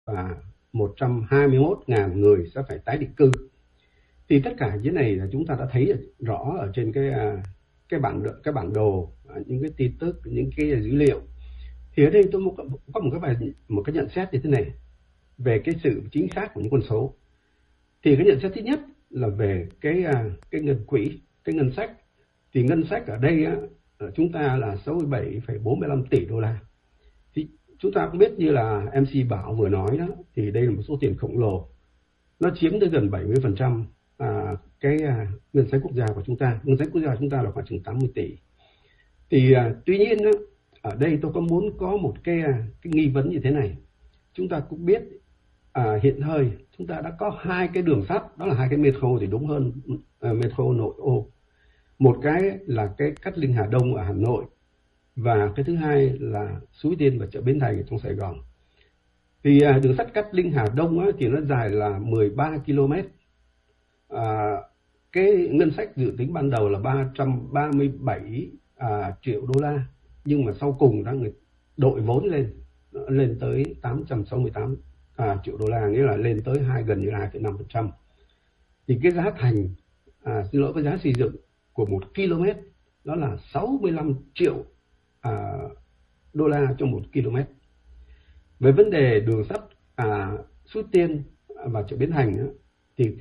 và 121.000 người sẽ phải tái định cư. Thì tất cả cái này là chúng ta đã thấy rõ ở trên cái bản đồ, những cái tin tức, những cái dữ liệu. Thì ở đây tôi có một cái nhận xét như thế này về cái sự chính xác của những con số. Thì cái nhận xét thứ nhất là về cái ngân sách. Thì ngân sách ở đây chúng ta là 67,45 tỷ đô la. Thì chúng ta cũng biết, như là MC Bảo vừa nói đó, thì đây là một số tiền khổng lồ. Nó chiếm tới gần 70% ngân sách quốc gia của chúng ta. Ngân sách quốc gia của chúng ta là khoảng chừng 80 tỷ. Thì tuy nhiên đó, ở đây tôi có muốn có một cái nghi vấn như thế này. Chúng ta cũng biết hiện thời chúng ta đã có 2 cái đường sắt, đó là 2 cái metro thì đúng hơn, metro nội ô. Một cái là cái Cát Linh Hà Đông ở Hà Nội, và cái thứ hai là Suối Tiên và chợ Bến Thành ở trong Sài Gòn. Thì đường sắt Cát Linh Hà Đông thì nó dài là 13 km. Cái ngân sách dự tính ban đầu là 337 triệu đô la, nhưng mà sau cùng đã người đội vốn lên tới 868 triệu đô la, nghĩa là lên tới gần như 2,5%. Thì cái giá thành, cái giá xây dựng của 1 km đó là 65 triệu đô la cho 1 km. Về vấn đề đường sắt Suối Tiên và chợ Bến Thành thì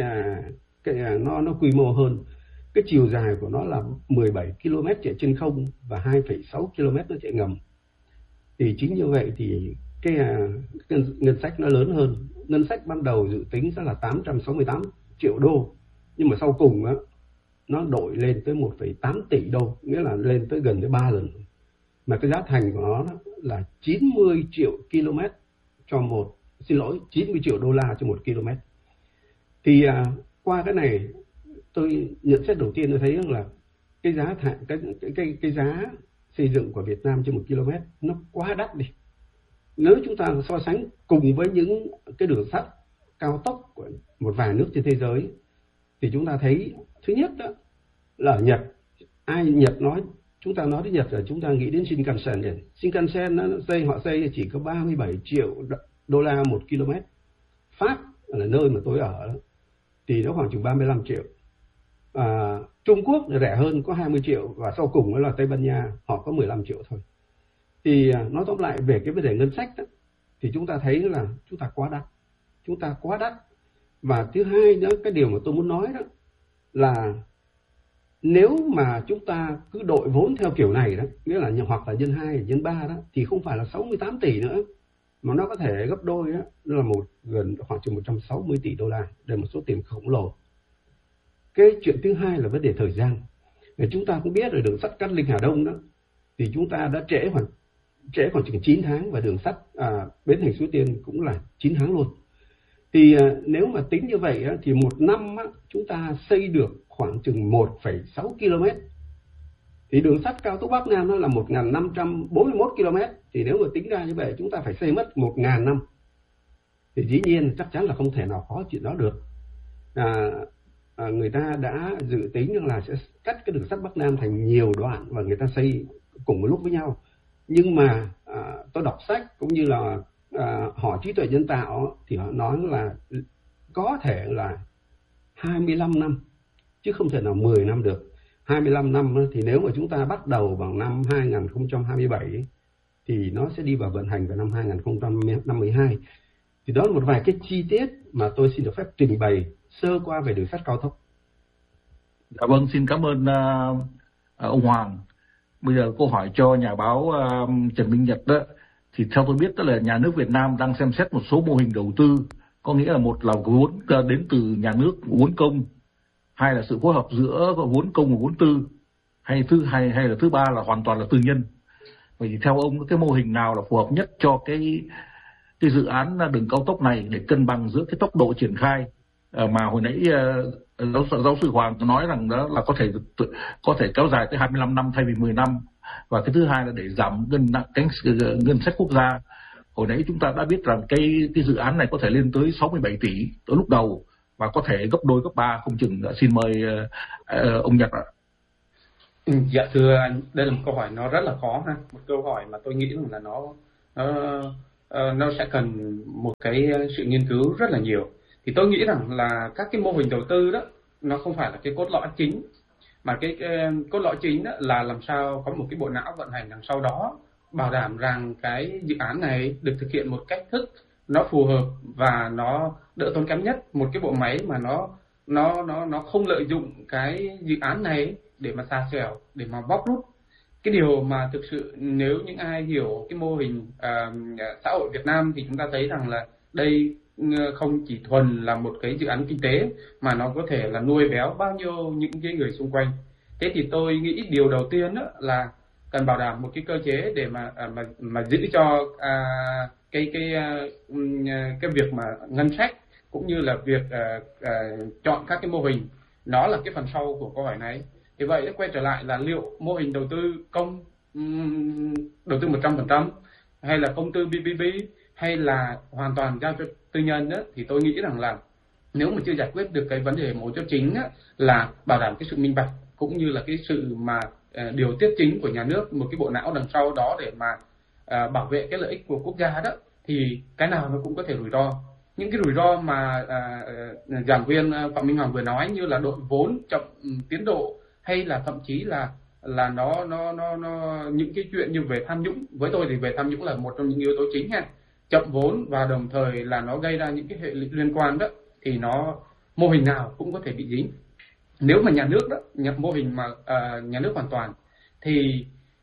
nó quy mô hơn. Cái chiều dài của nó là 17 km chạy trên không và 2,6 km nó chạy ngầm. Thì chính như vậy thì cái ngân sách nó lớn hơn. Ngân sách ban đầu dự tính sẽ là 868 triệu đô, nhưng mà sau cùng nó đội lên tới 1,8 tỷ đô, nghĩa là lên tới gần tới 3 lần. Mà cái giá thành của nó là 90 triệu km cho 90 triệu đô la cho 1 km. Thì qua cái này tôi nhận xét đầu tiên tôi thấy rằng là cái giá xây dựng của Việt Nam trên 1 km nó quá đắt đi. Nếu chúng ta so sánh cùng với những cái đường sắt cao tốc của một vài nước trên thế giới thì chúng ta thấy, thứ nhất đó là ở Nhật. Chúng ta nói đến Nhật là chúng ta nghĩ đến Shinkansen. Shinkansen họ xây chỉ có 37 triệu đô la 1 km. Pháp là nơi mà tôi ở thì nó khoảng chừng 35 triệu. Trung Quốc rẻ hơn, có 20 triệu, và sau cùng đó là Tây Ban Nha, họ có 15 triệu thôi. Thì nói tóm lại về cái vấn đề ngân sách đó, thì chúng ta thấy là chúng ta quá đắt. Và thứ hai nữa, cái điều mà tôi muốn nói đó là nếu mà chúng ta cứ đội vốn theo kiểu này đó, nghĩa là hoặc là nhân 2, nhân 3 đó, thì không phải là 68 tỷ nữa, mà nó có thể gấp đôi đó, là gần khoảng chừng 160 tỷ đô la. Đây là một số tiền khổng lồ. Cái chuyện thứ hai là vấn đề thời gian. Để chúng ta cũng biết rồi, đường sắt Cát Linh Hà Đông đó thì chúng ta đã trễ khoảng chừng 9 tháng, và đường sắt Bến Thành Suối Tiên cũng là 9 tháng luôn. Thì nếu mà tính như vậy thì một năm chúng ta xây được khoảng chừng 1,6 km. Thì đường sắt cao tốc Bắc Nam nó là 1.541 km. Thì nếu mà tính ra như vậy chúng ta phải xây mất 1.000 năm. Thì dĩ nhiên chắc chắn là không thể nào có chuyện đó được. Người ta đã dự tính là sẽ cắt cái đường sắt Bắc Nam thành nhiều đoạn và người ta xây cùng một lúc với nhau. Nhưng mà tôi đọc sách cũng như là họ trí tuệ nhân tạo thì họ nói là có thể là 25 năm chứ không thể nào 10 năm được. 25 năm thì nếu mà chúng ta bắt đầu bằng năm 2027 thì nó sẽ đi vào vận hành vào năm 2052. Thì đó là một vài cái chi tiết mà tôi xin được phép trình bày sơ qua về đường sắt cao tốc. Dạ vâng, xin cảm ơn ông Hoàng. Bây giờ câu hỏi cho nhà báo Trần Minh Nhật đó, thì theo tôi biết đó là nhà nước Việt Nam đang xem xét một số mô hình đầu tư, có nghĩa là một là vốn đến từ nhà nước, vốn công, hai là sự phối hợp giữa vốn công và vốn tư, hay là thứ ba là hoàn toàn là tư nhân. Vậy thì theo ông cái mô hình nào là phù hợp nhất cho cái dự án đường cao tốc này để cân bằng giữa cái tốc độ triển khai mà hồi nãy giáo sư Hoàng nói rằng đó là có thể kéo dài tới 25 năm thay vì 10 năm, và cái thứ hai là để giảm ngân sách quốc gia. Hồi nãy chúng ta đã biết rằng cái dự án này có thể lên tới 67 tỷ ở lúc đầu và có thể gấp đôi gấp ba không chừng. Xin mời ông Nhật ạ. Dạ thưa anh, đây là một câu hỏi nó rất là khó ha, một câu hỏi mà tôi nghĩ là nó nó sẽ cần một cái sự nghiên cứu rất là nhiều. Thì tôi nghĩ rằng là các cái mô hình đầu tư đó nó không phải là cái cốt lõi chính, mà cái cốt lõi chính đó là làm sao có một cái bộ não vận hành đằng sau đó, bảo đảm rằng cái dự án này được thực hiện một cách thức nó phù hợp và nó đỡ tốn kém nhất, một cái bộ máy mà nó không lợi dụng cái dự án này để mà xà xẻo, để mà bóc lút. Cái điều mà thực sự nếu những ai hiểu cái mô hình xã hội Việt Nam thì chúng ta thấy rằng là đây không chỉ thuần là một cái dự án kinh tế mà nó có thể là nuôi béo bao nhiêu những cái người xung quanh. Thế thì tôi nghĩ điều đầu tiên đó là cần bảo đảm một cái cơ chế để mà giữ cho cái việc mà ngân sách cũng như là việc chọn các cái mô hình nó là cái phần sau của câu hỏi này. Thì vậy quay trở lại là liệu mô hình đầu tư công, đầu tư 100% hay là công tư PPP hay là hoàn toàn giao cho tư nhân đó, thì tôi nghĩ rằng là nếu mà chưa giải quyết được cái vấn đề mấu chốt chính đó, là bảo đảm cái sự minh bạch cũng như là cái sự mà điều tiết chính của nhà nước, một cái bộ não đằng sau đó để mà bảo vệ cái lợi ích của quốc gia đó, thì cái nào nó cũng có thể rủi ro. Những cái rủi ro mà giảng viên Phạm Minh Hoàng vừa nói như là đội vốn chậm tiến độ, hay là thậm chí là nó những cái chuyện như về tham nhũng, với tôi thì về tham nhũng là một trong những yếu tố chính nha, chậm vốn và đồng thời là nó gây ra những cái hệ lụy liên quan đó, thì nó mô hình nào cũng có thể bị dính. Nếu mà nhà nước đó nhập mô hình mà nhà nước hoàn toàn thì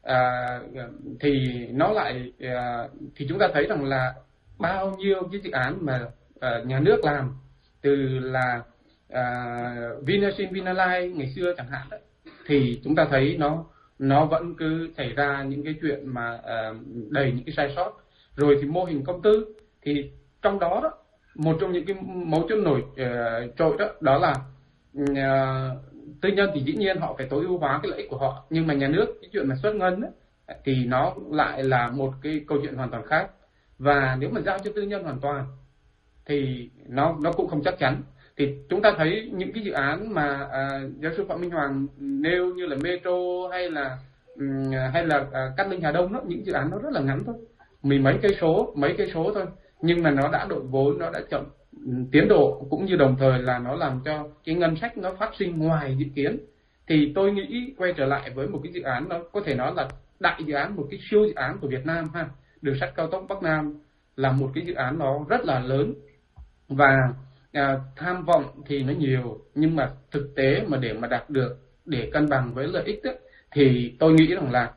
nó lại thì chúng ta thấy rằng là bao nhiêu cái dự án mà nhà nước làm, từ là Vinasin, Vinalize ngày xưa chẳng hạn đó, thì chúng ta thấy nó vẫn cứ xảy ra những cái chuyện mà đầy những cái sai sót. Rồi thì mô hình công tư thì trong đó một trong những cái mấu chốt nổi trội đó là tư nhân thì dĩ nhiên họ phải tối ưu hóa cái lợi ích của họ, nhưng mà nhà nước cái chuyện mà xuất ngân thì nó lại là một cái câu chuyện hoàn toàn khác. Và nếu mà giao cho tư nhân hoàn toàn thì nó cũng không chắc chắn. Thì chúng ta thấy những cái dự án mà giáo sư Phạm Minh Hoàng nêu như là Metro hay là Cát Linh Hà Đông đó, những dự án nó rất là ngắn thôi, mấy cây số thôi, nhưng mà nó đã đội vốn, nó đã chậm tiến độ, cũng như đồng thời là nó làm cho cái ngân sách nó phát sinh ngoài dự kiến. Thì tôi nghĩ quay trở lại với một cái dự án, nó có thể nói là đại dự án, một cái siêu dự án của Việt Nam ha, đường sắt cao tốc Bắc Nam là một cái dự án nó rất là lớn, và tham vọng thì nó nhiều, nhưng mà thực tế mà để mà đạt được, để cân bằng với lợi ích đó, thì tôi nghĩ rằng là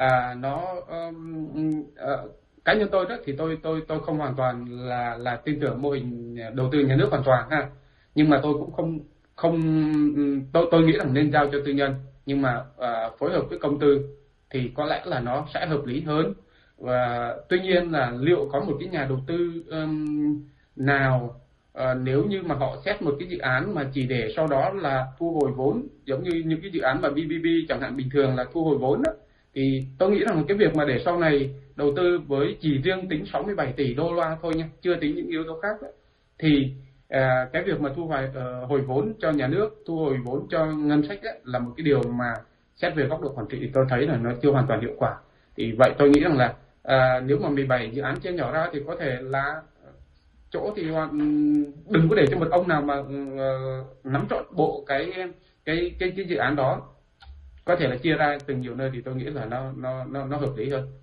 cá nhân tôi đó thì tôi không hoàn toàn là tin tưởng mô hình đầu tư nhà nước hoàn toàn ha, nhưng mà tôi cũng tôi nghĩ rằng nên giao cho tư nhân, nhưng mà phối hợp với công tư thì có lẽ là nó sẽ hợp lý hơn. Và tuy nhiên là liệu có một cái nhà đầu tư nào nếu như mà họ xét một cái dự án mà chỉ để sau đó là thu hồi vốn, giống như những cái dự án mà BBB chẳng hạn, bình thường là thu hồi vốn đó, thì tôi nghĩ rằng cái việc mà để sau này đầu tư với chỉ riêng tính 67 tỷ đô la thôi nha, chưa tính những yếu tố khác đó, thì cái việc mà thu hồi vốn cho nhà nước, thu hồi vốn cho ngân sách đó, là một cái điều mà xét về góc độ quản trị thì tôi thấy là nó chưa hoàn toàn hiệu quả. Thì vậy tôi nghĩ rằng là nếu mà 17 dự án chia nhỏ ra thì có thể là chỗ thì đừng có để cho một ông nào mà nắm trọn bộ cái dự án đó, có thể là chia ra từng nhiều nơi, thì tôi nghĩ là nó hợp lý hơn.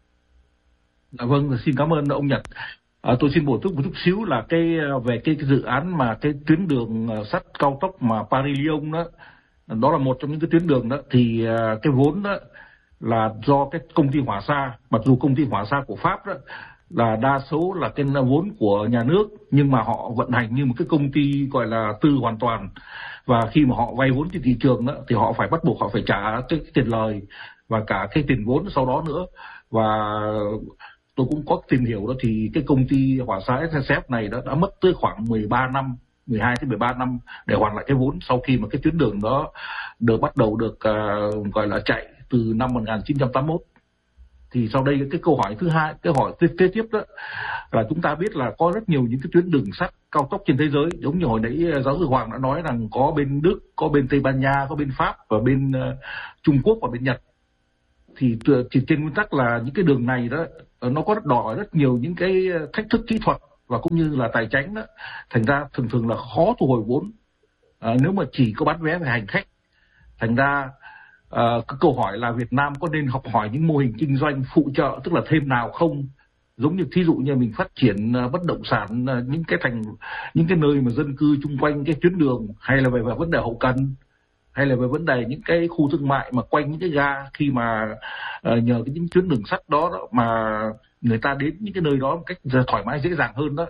Vâng, xin cảm ơn ông Nhật. Tôi xin bổ túc một chút xíu là về cái dự án mà cái tuyến đường sắt cao tốc mà Paris-Lyon đó là một trong những cái tuyến đường đó, thì cái vốn đó là do cái công ty Hỏa Sa, mặc dù công ty Hỏa Sa của Pháp đó là đa số là cái vốn của nhà nước, nhưng mà họ vận hành như một cái công ty gọi là tư hoàn toàn, và khi mà họ vay vốn trên thị trường đó, thì họ phải bắt buộc họ phải trả cái tiền lời và cả cái tiền vốn sau đó nữa. Và tôi cũng có tìm hiểu đó, thì cái công ty Hỏa Sa SSF này đã mất tới khoảng 12 tới 13 năm để hoàn lại cái vốn, sau khi mà cái tuyến đường đó bắt đầu được gọi là chạy từ năm 1981. Thì sau đây cái câu hỏi thứ hai, cái hỏi kế tiếp đó là chúng ta biết là có rất nhiều những cái tuyến đường sắt cao tốc trên thế giới, giống như hồi nãy giáo sư Hoàng đã nói rằng có bên Đức, có bên Tây Ban Nha, có bên Pháp và bên Trung Quốc và bên Nhật. Thì trên nguyên tắc là những cái đường này đó nó có đòi hỏi rất nhiều những cái thách thức kỹ thuật và cũng như là tài chính đó, thành ra thường là khó thu hồi vốn nếu mà chỉ có bán vé về hành khách. Thành ra cái câu hỏi là Việt Nam có nên học hỏi những mô hình kinh doanh phụ trợ, tức là thêm nào không, giống như thí dụ như mình phát triển bất động sản, những cái nơi mà dân cư chung quanh cái tuyến đường, hay là về vấn đề hậu cần, hay là về vấn đề những cái khu thương mại mà quanh những cái ga, khi mà nhờ những tuyến đường sắt đó mà người ta đến những cái nơi đó một cách thoải mái dễ dàng hơn đó.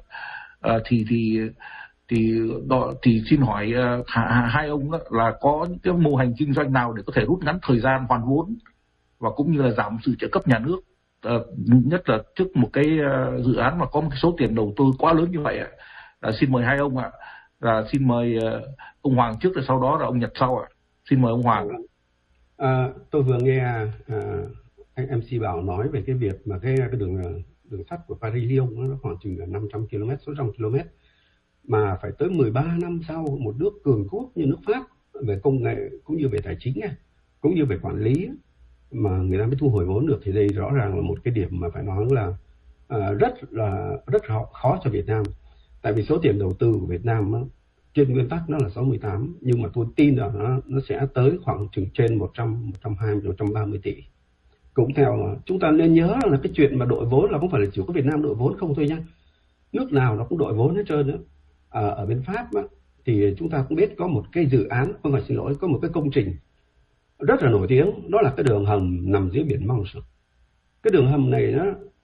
Thì xin hỏi hai ông đó là có những cái mô hình kinh doanh nào để có thể rút ngắn thời gian hoàn vốn và cũng như là giảm sự trợ cấp nhà nước, nhất là trước một cái dự án mà có một cái số tiền đầu tư quá lớn như vậy ạ. Xin mời hai ông ạ. Xin mời ông Hoàng trước, rồi sau đó là ông Nhật sau ạ. Xin mời ông Hoàng. Tôi vừa nghe anh MC Bảo nói về cái việc mà cái đường sắt của Paris-Lyon nó khoảng chừng 500 km, 600 km, mà phải tới 13 năm sau một nước cường quốc như nước Pháp về công nghệ cũng như về tài chính cũng như về quản lý mà người ta mới thu hồi vốn được, thì đây rõ ràng là một cái điểm mà phải nói là rất khó cho Việt Nam. Tại vì số tiền đầu tư của Việt Nam trên nguyên tắc nó là 68, nhưng mà tôi tin là nó sẽ tới khoảng chừng trên 100, 120, 130 tỷ. Cũng theo chúng ta nên nhớ là cái chuyện mà đội vốn là không phải là chỉ có Việt Nam đội vốn không thôi nhá, nước nào nó cũng đội vốn hết trơn nữa. Ở bên Pháp thì chúng ta cũng biết có một cái dự án, có một cái công trình rất là nổi tiếng, đó là cái đường hầm nằm dưới biển Manche. Cái đường hầm này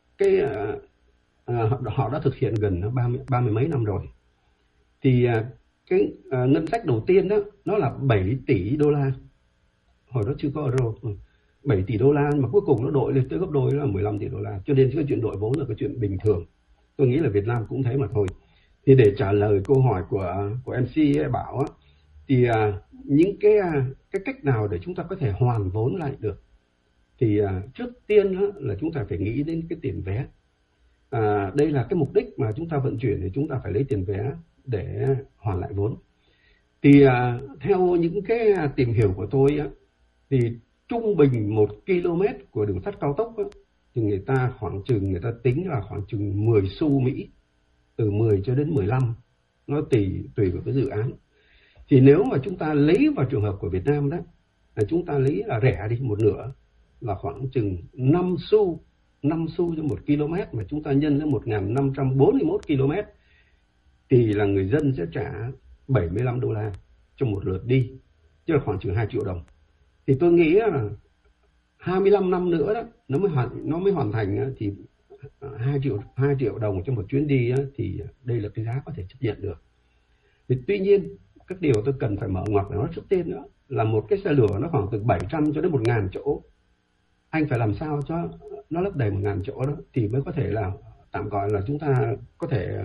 họ đã thực hiện gần 30 mấy năm rồi. Thì cái ngân sách đầu tiên đó nó là 7 tỷ đô la, hồi đó chưa có euro, 7 tỷ đô la, mà cuối cùng nó đội lên tới gấp đôi, là 15 tỷ đô la. Cho nên cái chuyện đội vốn là cái chuyện bình thường. Tôi nghĩ là Việt Nam cũng thế mà thôi. Thì để trả lời câu hỏi của MC Bảo thì những cái cách nào để chúng ta có thể hoàn vốn lại được, thì trước tiên là chúng ta phải nghĩ đến cái tiền vé. Đây là cái mục đích mà chúng ta vận chuyển, thì chúng ta phải lấy tiền vé để hoàn lại vốn. Thì theo những cái tìm hiểu của tôi thì trung bình 1 km của đường sắt cao tốc thì người ta tính là khoảng chừng 10 xu Mỹ, từ 10 cho đến 15, nó tùy vào cái dự án. Thì nếu mà chúng ta lấy vào trường hợp của Việt Nam đó, là chúng ta lấy là rẻ đi một nửa, là khoảng chừng 5 xu cho 1 km, mà chúng ta nhân lên 1.541 km thì là người dân sẽ trả 75 đô la cho một lượt đi, chứ là khoảng chừng 2 triệu đồng. Thì tôi nghĩ là 25 năm nữa đó nó mới hoàn thành, thì 2 triệu đồng cho một chuyến đi thì đây là cái giá có thể chấp nhận được. Thì tuy nhiên các điều tôi cần phải mở ngoặt để nói trước tiên nữa là một cái xe lửa nó khoảng từ 700 cho đến 1.000 chỗ, anh phải làm sao cho nó lấp đầy 1.000 chỗ đó thì mới có thể là tạm gọi là chúng ta có thể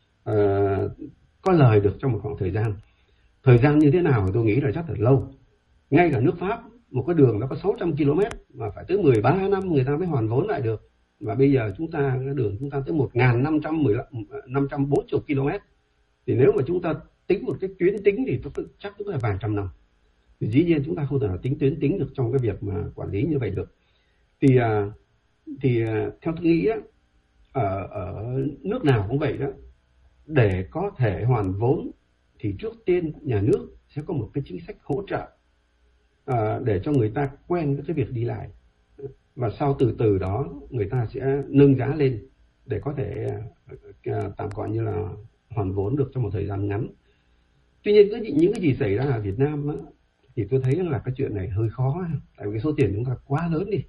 có lời được trong một khoảng thời gian như thế nào thì tôi nghĩ là chắc là lâu. Ngay cả nước Pháp, một cái đường nó có 600 km mà phải tới 13 năm người ta mới hoàn vốn lại được, và bây giờ cái đường chúng ta tới 1.540 km, thì nếu mà chúng ta tính một cái tuyến tính thì chắc cũng là vài trăm năm. Thì dĩ nhiên chúng ta không thể nào tính được trong cái việc mà quản lý như vậy được. Thì theo tôi nghĩ ở nước nào cũng vậy đó, để có thể hoàn vốn thì trước tiên nhà nước sẽ có một cái chính sách hỗ trợ để cho người ta quen với cái việc đi lại, và sau từ đó người ta sẽ nâng giá lên để có thể tạm gọi như là hoàn vốn được trong một thời gian ngắn. Tuy nhiên những cái gì xảy ra ở Việt Nam thì tôi thấy là cái chuyện này hơi khó, tại vì cái số tiền chúng ta quá lớn đi,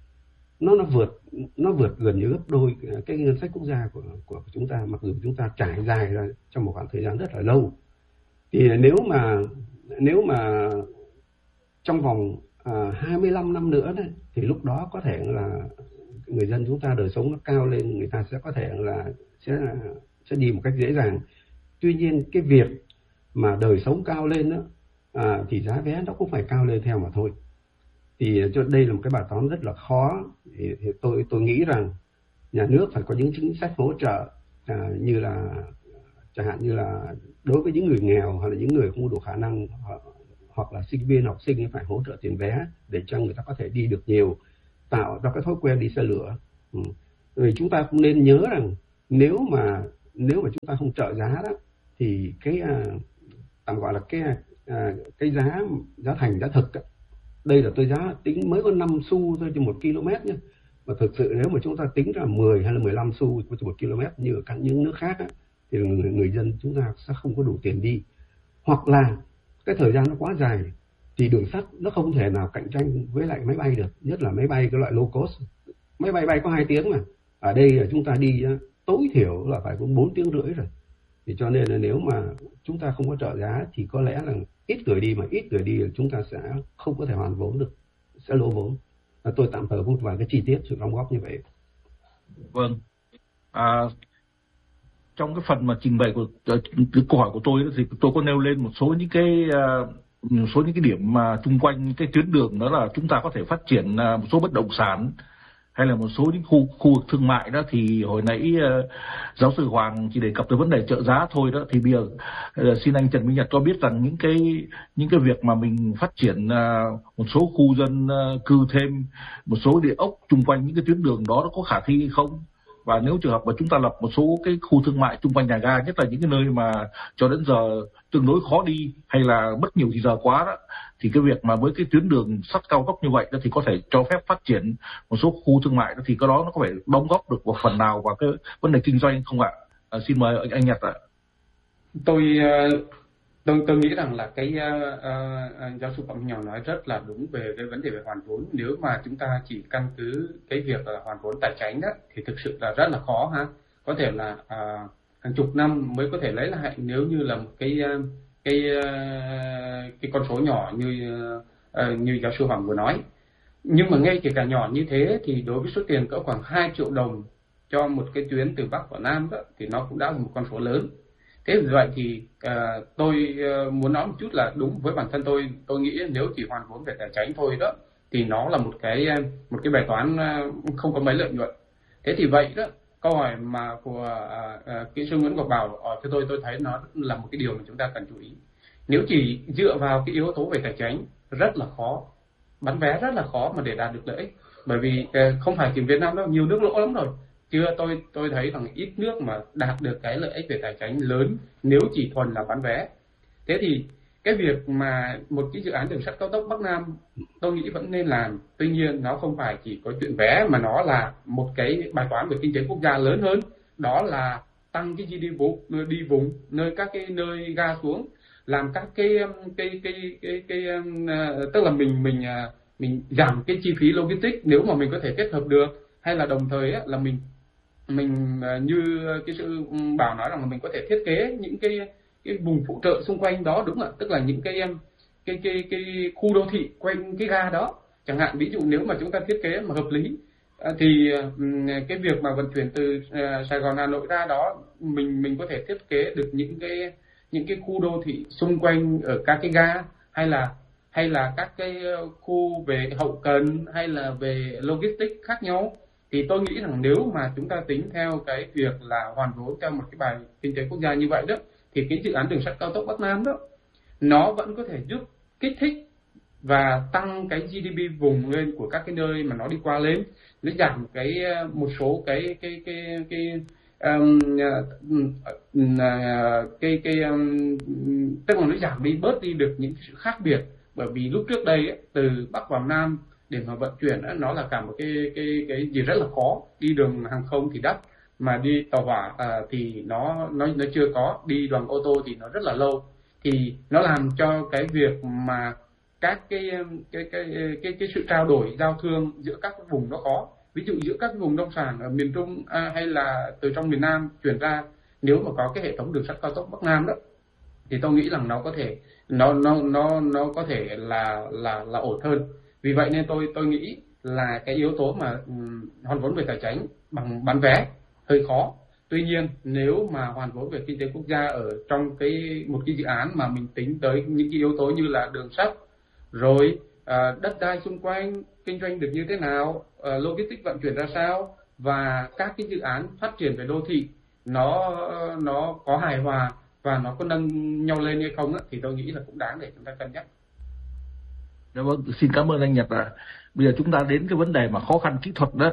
nó vượt gần như gấp đôi cái ngân sách quốc gia của chúng ta, mặc dù chúng ta trải dài ra trong một khoảng thời gian rất là lâu. Thì nếu mà trong vòng 25 năm nữa đấy, thì lúc đó có thể là người dân chúng ta đời sống nó cao lên, người ta sẽ có thể là sẽ đi một cách dễ dàng. Tuy nhiên cái việc mà đời sống cao lên đó, thì giá vé nó cũng phải cao lên theo mà thôi. Thì cho đây là một cái bài toán rất là khó. Thì tôi nghĩ rằng nhà nước phải có những chính sách hỗ trợ, như là chẳng hạn như là đối với những người nghèo hoặc là những người không đủ khả năng, hoặc là sinh viên học sinh phải hỗ trợ tiền vé để cho người ta có thể đi được nhiều, tạo ra cái thói quen đi xe lửa. Rồi chúng ta cũng nên nhớ rằng nếu mà chúng ta không trợ giá đó thì cái tạm gọi là cái giá thành, giá thực đó, đây là tôi giá tính mới có 5 xu thôi cho 1 km nhé. Mà thực sự nếu mà chúng ta tính ra 10 hay là 15 xu cho 1 km như ở các những nước khác á, thì người dân chúng ta sẽ không có đủ tiền đi. Hoặc là cái thời gian nó quá dài thì đường sắt nó không thể nào cạnh tranh với lại máy bay được, nhất là máy bay cái loại low cost. Máy bay bay có 2 tiếng mà, ở đây là chúng ta đi tối thiểu là phải cũng 4 tiếng rưỡi rồi. Thì cho nên là nếu mà chúng ta không có trợ giá thì có lẽ là ít người đi, mà ít người đi là chúng ta sẽ không có thể hoàn vốn được, sẽ lỗ vốn. Tôi tạm thời một vài cái chi tiết sự đóng góp như vậy. Vâng. Trong cái phần mà trình bày của cái câu hỏi của tôi thì tôi có nêu lên một số những cái điểm mà chung quanh cái tuyến đường, đó là chúng ta có thể phát triển một số bất động sản hay là một số những khu vực thương mại đó. Thì hồi nãy giáo sư Hoàng chỉ đề cập tới vấn đề trợ giá thôi đó, thì bây giờ xin anh Trần Minh Nhật cho biết rằng những cái việc mà mình phát triển một số khu dân cư thêm, một số địa ốc chung quanh những cái tuyến đường đó nó có khả thi hay không? Và nếu trường hợp mà chúng ta lập một số cái khu thương mại chung quanh nhà ga, nhất là những cái nơi mà cho đến giờ tương đối khó đi hay là mất nhiều thì giờ quá đó, thì cái việc mà với cái tuyến đường sắt cao tốc như vậy đó thì có thể cho phép phát triển một số khu thương mại đó, thì cái đó nó có phải đóng góp được một phần nào vào cái vấn đề kinh doanh không ạ? Xin mời anh Nhật ạ. Tôi nghĩ rằng là cái giáo sư Phạm Minh Nhật nói rất là đúng về cái vấn đề về hoàn vốn. Nếu mà chúng ta chỉ căn cứ cái việc là hoàn vốn tài chính đó thì thực sự là rất là khó ha. Có thể là hàng chục năm mới có thể lấy lại nếu như là một cái con số nhỏ như giáo sư Hoàng vừa nói. Nhưng mà ngay kể cả nhỏ như thế thì đối với số tiền cỡ khoảng 2 triệu đồng cho một cái tuyến từ Bắc vào Nam đó thì nó cũng đã là một con số lớn. Thế vì vậy thì tôi muốn nói một chút là đúng với bản thân tôi nghĩ nếu chỉ hoàn vốn về tài chính thôi đó thì nó là một cái bài toán không có mấy lợi nhuận. Thế thì vậy đó, câu hỏi mà của kỹ sư Nguyễn Ngọc Bảo cho tôi thấy nó là một cái điều mà chúng ta cần chú ý. Nếu chỉ dựa vào cái yếu tố về tài chính rất là khó, bán vé rất là khó mà để đạt được lợi ích, bởi vì không phải chỉ Việt Nam đâu, nhiều nước lỗ lắm rồi. Chưa, tôi thấy rằng ít nước mà đạt được cái lợi ích về tài chính lớn nếu chỉ thuần là bán vé. Thế thì cái việc mà một cái dự án đường sắt cao tốc Bắc Nam tôi nghĩ vẫn nên làm. Tuy nhiên nó không phải chỉ có chuyện vé mà nó là một cái bài toán về kinh tế quốc gia lớn hơn. Đó là tăng cái đi vùng nơi các cái nơi ga xuống, làm các cái tức là mình giảm cái chi phí logistics nếu mà mình có thể kết hợp được, hay là đồng thời là mình như cái sự Bảo nói rằng là mình có thể thiết kế những cái vùng phụ trợ xung quanh đó, đúng ạ, tức là những cái khu đô thị quanh cái ga đó chẳng hạn. Ví dụ nếu mà chúng ta thiết kế mà hợp lý thì cái việc mà vận chuyển từ Sài Gòn Hà Nội ra đó mình có thể thiết kế được những cái khu đô thị xung quanh ở các cái ga, hay là các cái khu về hậu cần hay là về logistics khác nhau. Thì tôi nghĩ rằng nếu mà chúng ta tính theo cái việc là hoàn vốn theo một cái bài kinh tế quốc gia như vậy đó, thì cái dự án đường sắt cao tốc Bắc Nam đó nó vẫn có thể giúp kích thích và tăng cái GDP vùng lên của các cái nơi mà nó đi qua lên, nó giảm một số tức là nó giảm đi, bớt đi được những sự khác biệt. Bởi vì lúc trước đây ấy, từ Bắc vào Nam để mà vận chuyển ấy, nó là cả một cái gì rất là khó. Đi đường hàng không thì đắt, mà đi tàu hỏa thì nó chưa có, đi bằng ô tô thì nó rất là lâu. Thì nó làm cho cái việc mà các cái sự trao đổi giao thương giữa các cái vùng nó khó. Ví dụ giữa các cái vùng nông sản ở miền Trung hay là từ trong miền Nam chuyển ra, nếu mà có cái hệ thống đường sắt cao tốc Bắc Nam đó thì tôi nghĩ rằng nó có thể nó có thể là ổn hơn. Vì vậy nên tôi nghĩ là cái yếu tố mà hoàn vốn về tài chính bằng bán vé hơi khó. Tuy nhiên nếu mà hoàn vốn về kinh tế quốc gia ở trong một cái dự án mà mình tính tới những cái yếu tố như là đường sắt, rồi đất đai xung quanh kinh doanh được như thế nào, logistics vận chuyển ra sao, và các cái dự án phát triển về đô thị nó có hài hòa và nó có nâng nhau lên hay không thì tôi nghĩ là cũng đáng để chúng ta cân nhắc. Dạ vâng, xin cảm ơn anh Nhật ạ. Bây giờ chúng ta đến cái vấn đề mà khó khăn kỹ thuật đó.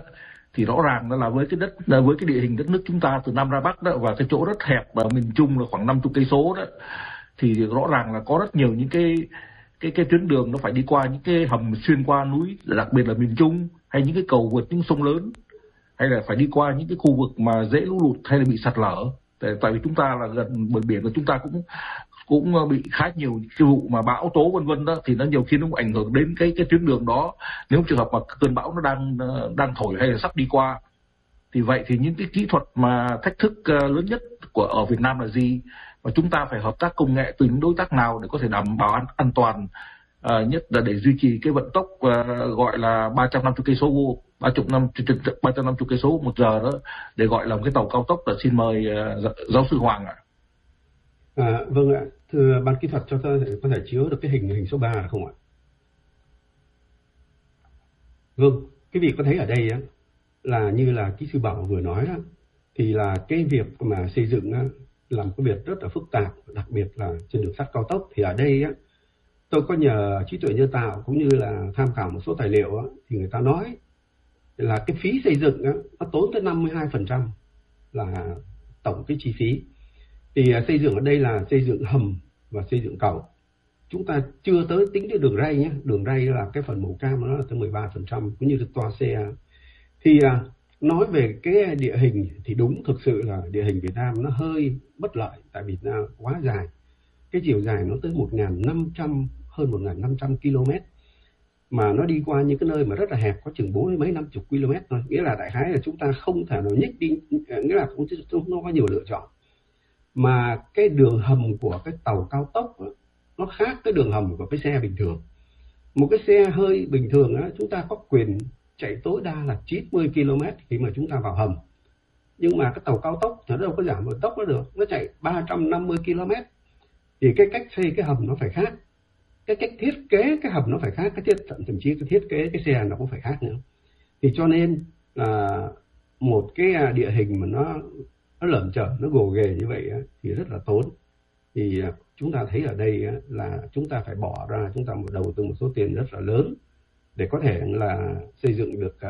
thì rõ ràng đó là với cái địa hình đất nước chúng ta từ Nam ra Bắc đó, và cái chỗ rất hẹp ở miền Trung là khoảng 50 cây số đó, thì rõ ràng là có rất nhiều những cái tuyến đường nó phải đi qua những cái hầm xuyên qua núi, đặc biệt là miền Trung, hay những cái cầu vượt những sông lớn, hay là phải đi qua những cái khu vực mà dễ lũ lụt hay là bị sạt lở. Tại vì chúng ta là gần bờ biển, và chúng ta cũng bị khá nhiều cái vụ mà bão tố vân vân đó, thì nó nhiều khi nó cũng ảnh hưởng đến cái tuyến đường đó, nếu trường hợp mà cơn bão nó đang thổi hay là sắp đi qua. Thì vậy thì những cái kỹ thuật mà thách thức lớn nhất ở Việt Nam là gì, và chúng ta phải hợp tác công nghệ từ những đối tác nào để có thể đảm bảo an toàn, nhất là để duy trì cái vận tốc gọi là 350 cây số 350 cây số một giờ đó, để gọi là một cái tàu cao tốc. Là xin mời giáo sư Hoàng ạ. Vâng ạ, thưa ban kỹ thuật, cho tôi có thể chiếu được cái hình số 3 không ạ? Vâng, cái việc có thấy ở đây á, là như là kỹ sư Bảo vừa nói đó, thì là cái việc mà xây dựng á, là một cái việc rất là phức tạp, đặc biệt là trên đường sắt cao tốc. Thì ở đây á, tôi có nhờ trí tuệ nhân tạo cũng như là tham khảo một số tài liệu á, thì người ta nói là cái phí xây dựng á, nó tốn tới 52% là tổng cái chi phí. Thì xây dựng ở đây là xây dựng hầm và xây dựng cầu. Chúng ta chưa tới tính đến đường ray nhé. Đường ray là cái phần màu cam nó là tới 13%, cũng như được toa xe. Thì nói về cái địa hình thì đúng, thực sự là địa hình Việt Nam nó hơi bất lợi, tại Việt Nam quá dài. Cái chiều dài nó tới hơn 1.500 km, mà nó đi qua những cái nơi mà rất là hẹp, có chừng 40 mấy 50 km thôi. Nghĩa là đại khái là chúng ta không thể nào nhích đi, nghĩa là không có nhiều lựa chọn. Mà cái đường hầm của cái tàu cao tốc đó, nó khác cái đường hầm của cái xe bình thường. Một cái xe hơi bình thường đó, chúng ta có quyền chạy tối đa là 90 km khi mà chúng ta vào hầm. Nhưng mà cái tàu cao tốc nó đâu có giảm vận tốc nó được, nó chạy 350 km. Thì cái cách xây cái hầm nó phải khác, cái cách thiết kế cái hầm nó phải khác, thậm chí cái thiết kế cái xe nó cũng phải khác nữa. Thì cho nên là một cái địa hình mà nó lởm chởm, nó gồ ghề như vậy thì rất là tốn. Thì chúng ta thấy ở đây là chúng ta phải bỏ ra, chúng ta đầu tư một số tiền rất là lớn để có thể là xây dựng được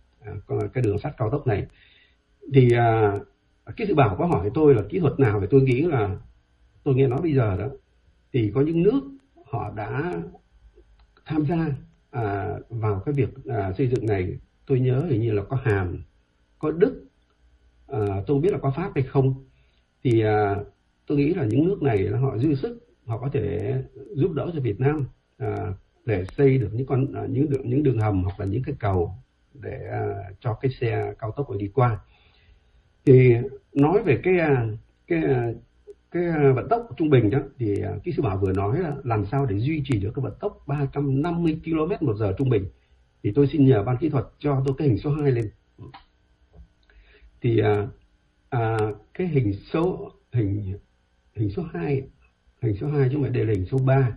cái đường sắt cao tốc này. Thì cái sự Bảo có hỏi tôi là kỹ thuật nào, thì tôi nghĩ là tôi nghe nói bây giờ đó thì có những nước họ đã tham gia vào cái việc xây dựng này. Tôi nhớ hình như là có Hàn, có Đức, tôi không biết là có Pháp hay không. Thì tôi nghĩ là những nước này là họ dư sức, họ có thể giúp đỡ cho Việt Nam để xây được những đường hầm hoặc là những cái cầu để cho cái xe cao tốc đi qua. Thì nói về cái vận tốc trung bình đó, thì kỹ sư Bảo vừa nói là làm sao để duy trì được cái vận tốc 350 km một giờ trung bình. Thì tôi xin nhờ ban kỹ thuật cho tôi cái hình số 2 lên. Thì cái hình số 2 chứ không phải đây là hình số 3.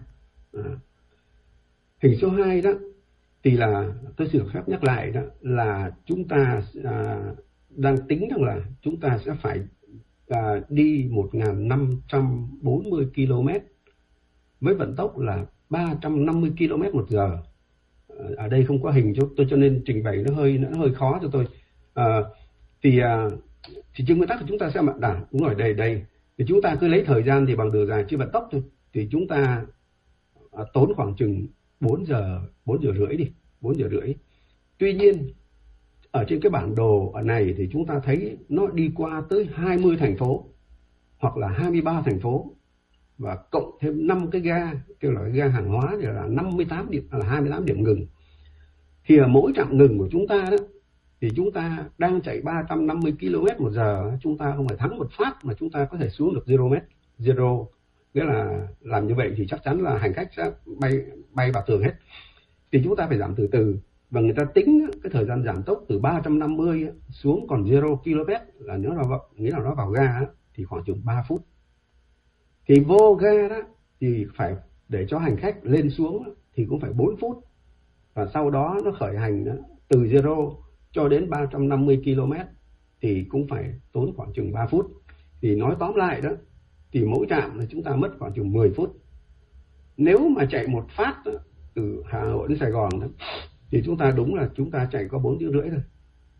Hình số 2 đó thì là tôi xin được phép nhắc lại đó là chúng ta đang tính rằng là chúng ta sẽ phải đi 1.540 km với vận tốc là 350 km một giờ. Ở đây không có hình cho nên trình bày nó hơi khó cho tôi. Thì trên nguyên tắc của chúng ta sẽ đúng rồi, đây thì chúng ta cứ lấy thời gian thì bằng đường dài chứ vận tốc thôi, thì chúng ta tốn khoảng chừng 4 giờ rưỡi. Tuy nhiên ở trên cái bản đồ ở này thì chúng ta thấy nó đi qua tới 20 thành phố hoặc là 23 thành phố, và cộng thêm 5 cái ga, kêu là ga hàng hóa, thì là 28 điểm ngừng. Thì ở mỗi trạm ngừng của chúng ta đó thì chúng ta đang chạy 350 km một giờ, chúng ta không phải thắng một phát mà chúng ta có thể xuống được zero. Nghĩa là làm như vậy thì chắc chắn là hành khách sẽ bay vào tường hết. Thì chúng ta phải giảm từ từ, và người ta tính cái thời gian giảm tốc từ 350 xuống còn 0 km là nghĩa là nó vào ga thì khoảng chừng 3 phút. Thì vô ga đó thì phải để cho hành khách lên xuống thì cũng phải 4 phút. Và sau đó nó khởi hành từ 0 cho đến 350 km thì cũng phải tốn khoảng chừng 3 phút. Thì nói tóm lại đó, thì mỗi trạm là chúng ta mất khoảng chừng 10 phút. Nếu mà chạy một phát đó, từ Hà Nội đến Sài Gòn đó, thì chúng ta đúng là chúng ta chạy có 4 tiếng rưỡi thôi.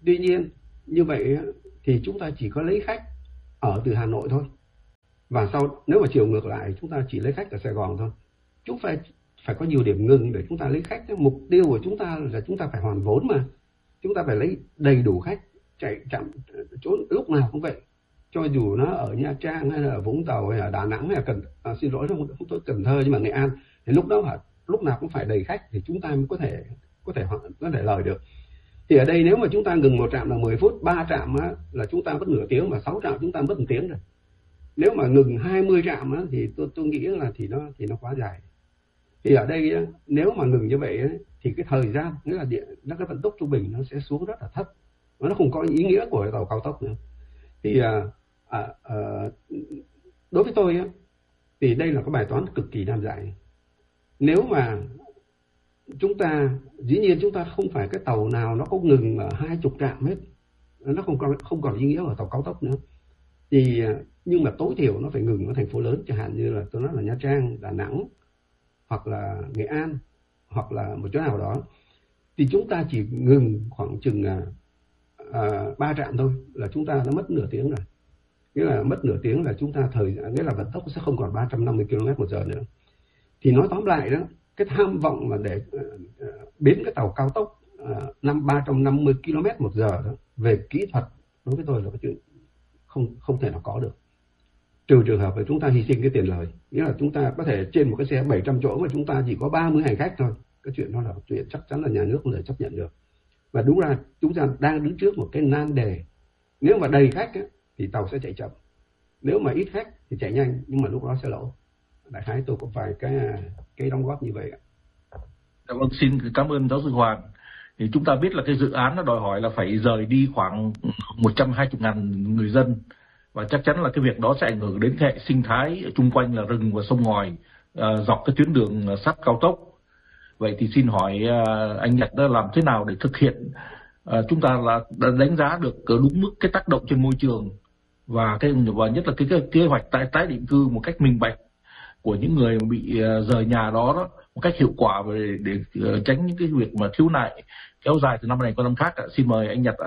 Tuy nhiên như vậy thì chúng ta chỉ có lấy khách ở từ Hà Nội thôi, và sau nếu mà chiều ngược lại chúng ta chỉ lấy khách ở Sài Gòn thôi. Chúng phải có nhiều điểm ngừng để chúng ta lấy khách. Mục tiêu của chúng ta là chúng ta phải hoàn vốn mà, chúng ta phải lấy đầy đủ khách chạy chậm chỗ lúc nào cũng vậy, cho dù nó ở Nha Trang hay là ở Vũng Tàu hay ở Đà Nẵng hay là xin lỗi không tôi Cần Thơ nhưng mà Nghệ An, thì lúc nào cũng phải đầy khách thì chúng ta mới có thể lời được. Thì ở đây nếu mà chúng ta ngừng một trạm là 10 phút, 3 trạm là chúng ta mất nửa tiếng, và 6 trạm chúng ta mất 1 tiếng rồi. Nếu mà ngừng 20 trạm thì tôi nghĩ là thì nó quá dài. Thì ở đây nếu mà ngừng như vậy thì cái thời gian, nghĩa là cái vận tốc trung bình nó sẽ xuống rất là thấp, nó không có ý nghĩa của tàu cao tốc nữa. Thì đối với tôi thì đây là cái bài toán cực kỳ nan giải. Nếu mà dĩ nhiên chúng ta không phải cái tàu nào nó có ngừng ở 20 trạm hết, nó không còn ý nghĩa ở tàu cao tốc nữa. Thì nhưng mà tối thiểu nó phải ngừng ở thành phố lớn, chẳng hạn như là tôi nói là Nha Trang, Đà Nẵng hoặc là Nghệ An hoặc là một chỗ nào đó, thì chúng ta chỉ ngừng khoảng chừng 3 trạm thôi là chúng ta đã mất nửa tiếng rồi. Nghĩa là mất nửa tiếng là chúng ta nghĩa là vận tốc sẽ không còn 350 km/h nữa. Thì nói tóm lại đó, cái tham vọng mà để biến cái tàu cao tốc 350 km/h đó về kỹ thuật, đối với tôi là cái chuyện không thể nào có được, trừ trường hợp là chúng ta hy sinh cái tiền lời. Nghĩa là chúng ta có thể trên một cái xe 700 chỗ mà chúng ta chỉ có 30 hành khách thôi, cái chuyện đó là chuyện chắc chắn là nhà nước không thể chấp nhận được. Và đúng ra chúng ta đang đứng trước một cái nan đề. Nếu mà đầy khách thì tàu sẽ chạy chậm, nếu mà ít khách thì chạy nhanh, nhưng mà lúc đó sẽ lỗ. Đại khái tôi có vài cái đóng góp như vậy. Vâng, xin cảm ơn giáo sư Hoàng. Thì chúng ta biết là cái dự án nó đòi hỏi là phải rời đi khoảng 120.000 người dân, và chắc chắn là cái việc đó sẽ ảnh hưởng đến hệ sinh thái chung quanh là rừng và sông ngòi dọc cái tuyến đường sắt cao tốc. Vậy thì xin hỏi anh Nhật đã làm thế nào để thực hiện chúng ta đã đánh giá được đúng mức cái tác động trên môi trường và nhất là cái kế hoạch tái định cư một cách minh bạch của những người bị rời nhà đó một cách hiệu quả để tránh những cái việc mà khiếu nại kéo dài từ năm này qua năm khác. Xin mời anh Nhật ạ.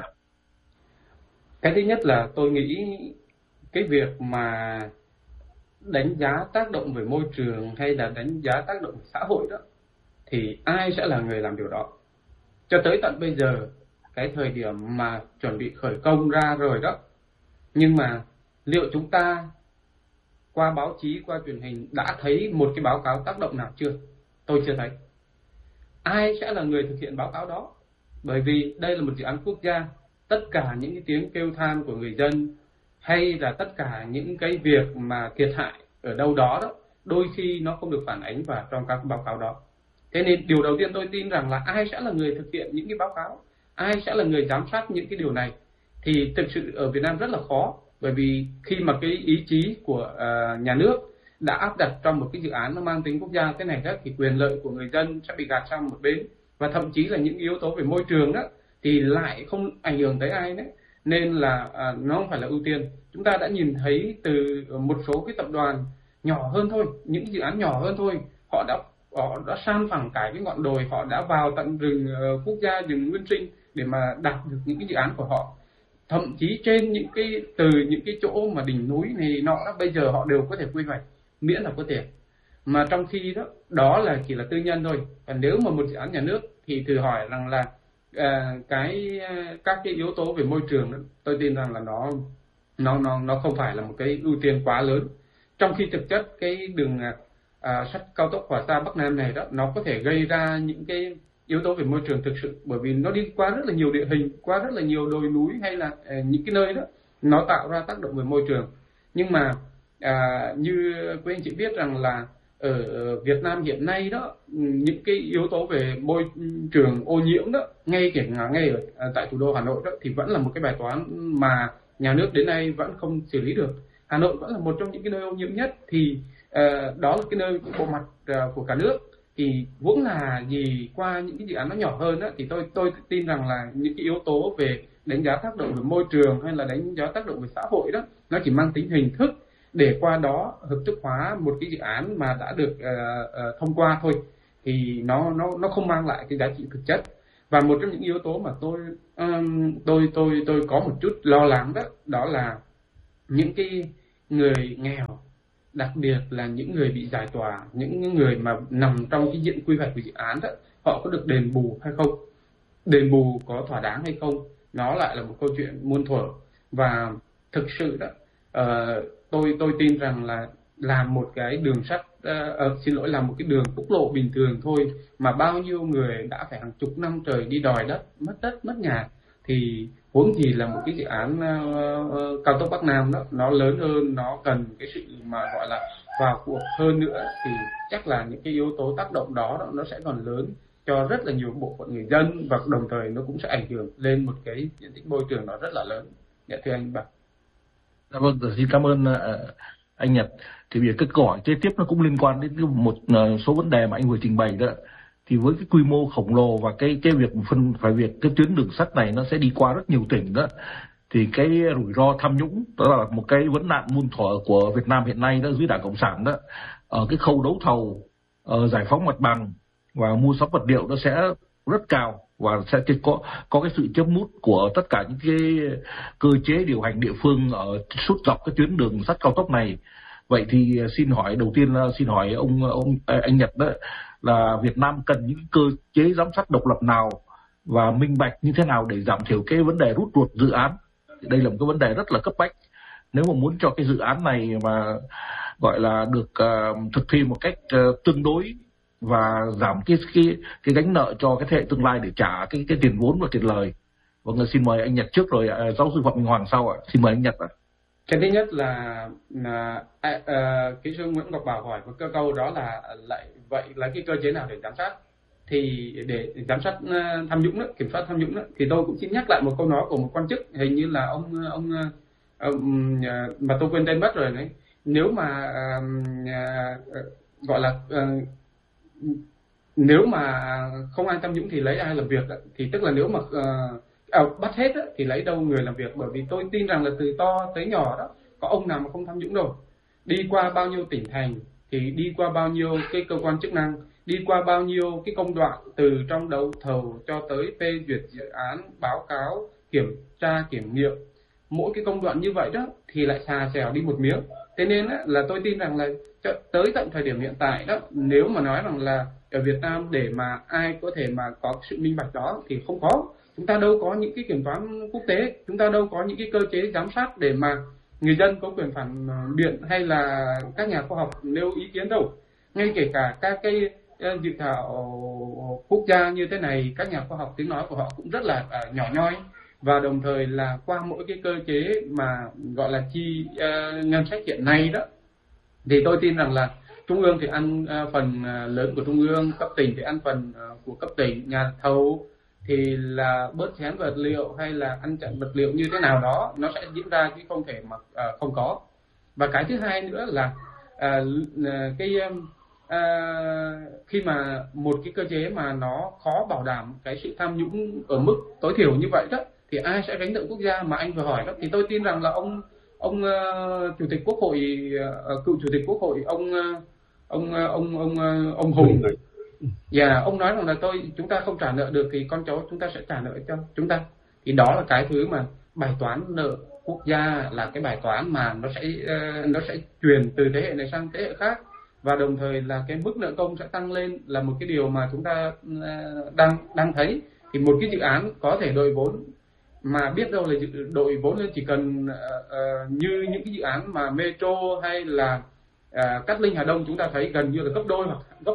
Cái thứ nhất là tôi nghĩ cái việc mà đánh giá tác động về môi trường hay là đánh giá tác động về xã hội đó, thì ai sẽ là người làm điều đó? Cho tới tận bây giờ, cái thời điểm mà chuẩn bị khởi công ra rồi đó, nhưng mà liệu chúng ta qua báo chí, qua truyền hình đã thấy một cái báo cáo tác động nào chưa? Tôi chưa thấy. Ai sẽ là người thực hiện báo cáo đó? Bởi vì đây là một dự án quốc gia, tất cả những cái tiếng kêu than của người dân hay là tất cả những cái việc mà thiệt hại ở đâu đó đó, đôi khi nó không được phản ánh vào trong các báo cáo đó. Thế nên điều đầu tiên tôi tin rằng là ai sẽ là người thực hiện những cái báo cáo, ai sẽ là người giám sát những cái điều này, thì thực sự ở Việt Nam rất là khó. Bởi vì khi mà cái ý chí của nhà nước đã áp đặt trong một cái dự án nó mang tính quốc gia thế này đó, thì quyền lợi của người dân sẽ bị gạt sang một bên, và thậm chí là những yếu tố về môi trường đó thì lại không ảnh hưởng tới ai đấy, nên là nó không phải là ưu tiên. Chúng ta đã nhìn thấy từ một số cái tập đoàn nhỏ hơn thôi, những dự án nhỏ hơn thôi, họ đã san phẳng cả cái ngọn đồi, họ đã vào tận rừng quốc gia, rừng nguyên sinh để mà đạt được những cái dự án của họ. Thậm chí trên từ những cái chỗ mà đỉnh núi này nọ đó, bây giờ họ đều có thể quy hoạch miễn là có tiền. Mà trong khi đó là chỉ là tư nhân thôi. Còn nếu mà một dự án nhà nước thì thử hỏi rằng là các cái yếu tố về môi trường đó, tôi tin rằng là nó không phải là một cái ưu tiên quá lớn. Trong khi thực chất cái đường sắt cao tốc Hòa Xa Bắc Nam này đó, nó có thể gây ra những cái yếu tố về môi trường thực sự, bởi vì nó đi qua rất là nhiều địa hình, qua rất là nhiều đồi núi hay là những cái nơi đó nó tạo ra tác động về môi trường. Nhưng mà như quý anh chị biết rằng là ở Việt Nam hiện nay đó, những cái yếu tố về môi trường ô nhiễm đó, ngay ở tại thủ đô Hà Nội đó, thì vẫn là một cái bài toán mà nhà nước đến nay vẫn không xử lý được. Hà Nội vẫn là một trong những cái nơi ô nhiễm nhất, thì đó là cái nơi bộ mặt của cả nước. Thì vốn là gì qua những cái dự án nó nhỏ hơn đó, thì tôi tin rằng là những cái yếu tố về đánh giá tác động về môi trường hay là đánh giá tác động về xã hội đó, nó chỉ mang tính hình thức để qua đó hợp thức hóa một cái dự án mà đã được thông qua thôi, thì nó không mang lại cái giá trị thực chất. Và một trong những yếu tố mà tôi có một chút lo lắng đó là những cái người nghèo, đặc biệt là những người bị giải tỏa, những người mà nằm trong cái diện quy hoạch của dự án đó, họ có được đền bù hay không, đền bù có thỏa đáng hay không, nó lại là một câu chuyện muôn thuở. Và thực sự đó, tôi tin rằng là làm một cái đường sắt, làm một cái đường quốc lộ bình thường thôi mà bao nhiêu người đã phải hàng chục năm trời đi đòi đất mất nhà, thì huống gì là một cái dự án cao tốc Bắc Nam đó, nó lớn hơn, nó cần cái sự mà gọi là vào cuộc hơn nữa, thì chắc là những cái yếu tố tác động đó nó sẽ còn lớn cho rất là nhiều bộ phận người dân, và đồng thời nó cũng sẽ ảnh hưởng lên một cái diện tích môi trường nó rất là lớn. Dạ thưa anh Bảo. Dạ vâng, xin cảm ơn anh Nhật. Thì việc cái câu hỏi kế tiếp nó cũng liên quan đến một số vấn đề mà anh vừa trình bày đó. Thì với cái quy mô khổng lồ và cái việc cái tuyến đường sắt này nó sẽ đi qua rất nhiều tỉnh đó, thì cái rủi ro tham nhũng đó là một cái vấn nạn muôn thuở của Việt Nam hiện nay đó, dưới Đảng Cộng sản đó, ở cái khâu đấu thầu, giải phóng mặt bằng và mua sắm vật liệu nó sẽ rất cao, và sẽ có cái sự chấm mút của tất cả những cái cơ chế điều hành địa phương ở suốt dọc cái tuyến đường sắt cao tốc này. Vậy thì đầu tiên xin hỏi anh Nhật đó, là Việt Nam cần những cơ chế giám sát độc lập nào và minh bạch như thế nào để giảm thiểu cái vấn đề rút ruột dự án? Đây là một cái vấn đề rất là cấp bách. Nếu mà muốn cho cái dự án này mà gọi là được thực thi một cách tương đối và giảm cái gánh nợ cho cái thế hệ tương lai để trả cái tiền vốn và tiền lời. Vâng, xin mời anh Nhật trước rồi giáo sư Phạm Minh Hoàng sau ạ. Xin mời anh Nhật ạ. Cái thứ nhất là kỹ sư Nguyễn Ngọc Bảo hỏi một câu đó là vậy là cái cơ chế nào để giám sát? Thì để giám sát tham nhũng đó, kiểm soát tham nhũng đó, thì tôi cũng xin nhắc lại một câu nói của một quan chức, hình như là ông mà tôi quên tên mất rồi đấy. Nếu mà gọi là nếu mà không ai tham nhũng thì lấy ai làm việc đó. Thì tức là nếu mà bắt hết đó, thì lấy đâu người làm việc, bởi vì tôi tin rằng là từ to tới nhỏ đó có ông nào mà không tham nhũng đâu. Đi qua bao nhiêu tỉnh thành thì đi qua bao nhiêu cái cơ quan chức năng, đi qua bao nhiêu cái công đoạn, từ trong đấu thầu cho tới phê duyệt dự án, báo cáo, kiểm tra, kiểm nghiệm, mỗi cái công đoạn như vậy đó thì lại xà xèo đi một miếng. Thế nên là tôi tin rằng là tới tận thời điểm hiện tại đó, nếu mà nói rằng là ở Việt Nam để mà ai có thể mà có sự minh bạch đó thì không có. Chúng ta đâu có những cái kiểm toán quốc tế, chúng ta đâu có những cái cơ chế giám sát để mà người dân có quyền phản biện hay là các nhà khoa học nêu ý kiến đâu. Ngay kể cả các cái dự thảo quốc gia như thế này, các nhà khoa học tiếng nói của họ cũng rất là nhỏ nhoi, và đồng thời là qua mỗi cái cơ chế mà gọi là chi ngân sách hiện nay đó, thì tôi tin rằng là trung ương thì ăn phần lớn của trung ương, cấp tỉnh thì ăn phần của cấp tỉnh, nhà thầu thì là bớt chén vật liệu hay là ăn chặn vật liệu như thế nào đó nó sẽ diễn ra, chứ không thể mà không có. Và cái thứ hai nữa là khi mà một cái cơ chế mà nó khó bảo đảm cái sự tham nhũng ở mức tối thiểu như vậy đó, thì ai sẽ gánh nợ quốc gia mà anh vừa hỏi đó. Thì tôi tin rằng là ông chủ tịch quốc hội, cựu chủ tịch quốc hội ông Hùng, ông nói rằng là chúng ta không trả nợ được thì con cháu chúng ta sẽ trả nợ cho chúng ta. Thì đó là cái thứ mà bài toán nợ quốc gia là cái bài toán mà nó sẽ truyền từ thế hệ này sang thế hệ khác, và đồng thời là cái mức nợ công sẽ tăng lên là một cái điều mà chúng ta đang thấy. Thì một cái dự án có thể đội vốn, mà biết đâu là đội vốn lên chỉ cần như những cái dự án mà Metro hay là Cát Linh Hà Đông, chúng ta thấy gần như là gấp đôi hoặc gấp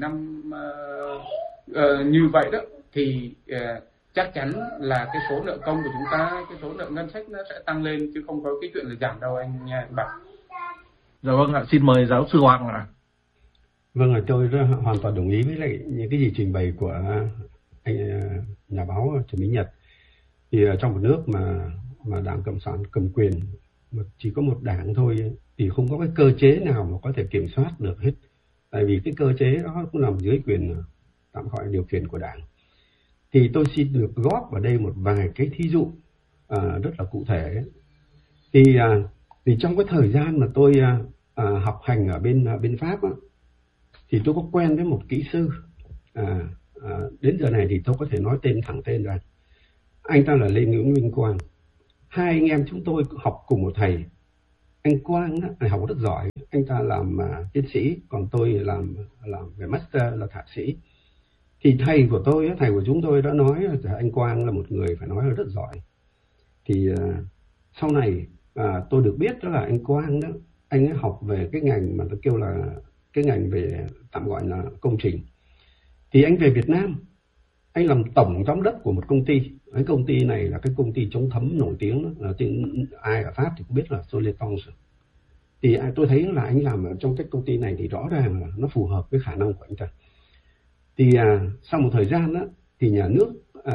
2,5 như vậy đó, thì chắc chắn là cái số nợ công của chúng ta, cái số nợ ngân sách nó sẽ tăng lên, chứ không có cái chuyện là giảm đâu anh Bảo. Dạ vâng ạ, xin mời giáo sư Hoàng ạ. Vâng ạ, tôi hoàn toàn đồng ý với lại những cái gì trình bày của anh nhà báo Trần Minh Nhật. Thì trong một nước mà Đảng Cộng sản cầm quyền, mà chỉ có một đảng thôi, thì không có cái cơ chế nào mà có thể kiểm soát được hết. Tại vì cái cơ chế đó cũng nằm dưới quyền, tạm gọi điều khiển của đảng. Thì tôi xin được góp vào đây một vài cái thí dụ rất là cụ thể. Thì trong cái thời gian mà tôi học hành ở bên Pháp á, thì tôi có quen với một kỹ sư đến giờ này thì tôi có thể nói thẳng tên ra. Anh ta là Lê Nguyễn Minh Quang. Hai anh em chúng tôi học cùng một thầy. Anh Quang học rất giỏi, anh ta làm tiến sĩ, còn tôi làm về master là thạc sĩ. Thì thầy của chúng tôi đã nói là anh Quang là một người phải nói là rất giỏi. Thì sau này tôi được biết đó là anh Quang đó, anh ấy học về cái ngành mà tôi kêu là cái ngành về tạm gọi là công trình. Thì anh về Việt Nam, anh làm tổng giám đốc của một công ty. Cái công ty này là cái công ty chống thấm nổi tiếng đó. Ai ở Pháp thì cũng biết là Soleton. Thì tôi thấy là anh làm ở trong cái công ty này thì rõ ràng là nó phù hợp với khả năng của anh ta. Thì sau một thời gian đó, thì nhà nước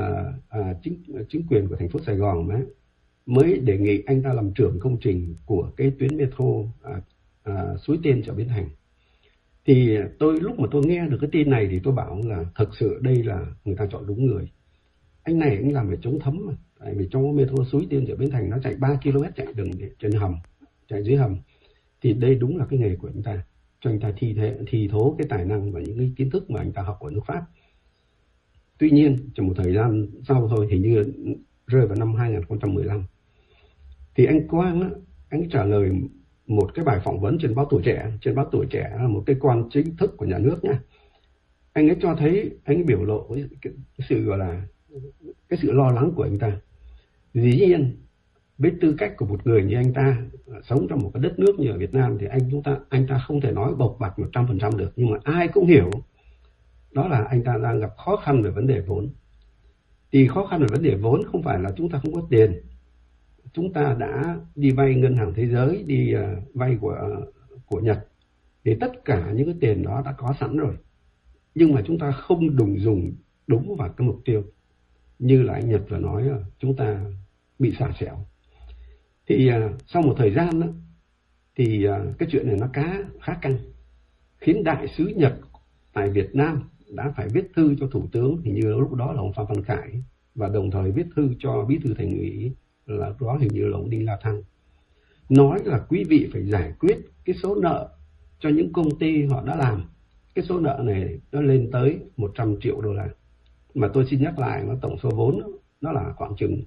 chính quyền của thành phố Sài Gòn mới đề nghị anh ta làm trưởng công trình của cái tuyến metro Suối Tiên Chợ Bến Thành. Thì lúc mà tôi nghe được cái tin này thì tôi bảo là thực sự đây là người ta chọn đúng người. Anh này anh làm về chống thấm mà. Tại vì trong cái metro Suối Tiên Chợ Bến Thành nó chạy 3 km chạy đường trên hầm, chạy dưới hầm. Thì đây đúng là cái nghề của anh ta. Cho anh ta thi thố cái tài năng và những cái kiến thức mà anh ta học ở nước Pháp. Tuy nhiên trong một thời gian sau thôi, thì như rơi vào năm 2015, thì anh Quang á, anh trả lời một cái bài phỏng vấn trên báo Tuổi Trẻ. Trên báo Tuổi Trẻ là một cái quan chính thức của nhà nước nha. Anh ấy cho thấy, anh ấy biểu lộ cái sự gọi là cái sự lo lắng của anh ta. Dĩ nhiên với tư cách của một người như anh ta sống trong một cái đất nước như ở Việt Nam thì anh ta không thể nói bộc bạch 100% được, nhưng mà ai cũng hiểu đó là anh ta đang gặp khó khăn về vấn đề vốn. Thì khó khăn về vấn đề vốn không phải là chúng ta không có tiền. Chúng ta đã đi vay ngân hàng thế giới, đi vay của Nhật, thì tất cả những cái tiền đó đã có sẵn rồi, nhưng mà chúng ta không dùng đúng vào cái mục tiêu. Như là anh Nhật vừa nói là chúng ta bị xả xẻo. Thì sau một thời gian đó, thì cái chuyện này nó khá căng, khiến đại sứ Nhật tại Việt Nam đã phải viết thư cho thủ tướng, hình như lúc đó là ông Phan Văn Khải, và đồng thời viết thư cho bí thư thành ủy, là lúc đó hình như là ông Đinh La Thăng, nói là quý vị phải giải quyết cái số nợ cho những công ty họ đã làm. Cái số nợ này nó lên tới 100 triệu đô la, mà tôi xin nhắc lại, nó tổng số vốn nó là khoảng chừng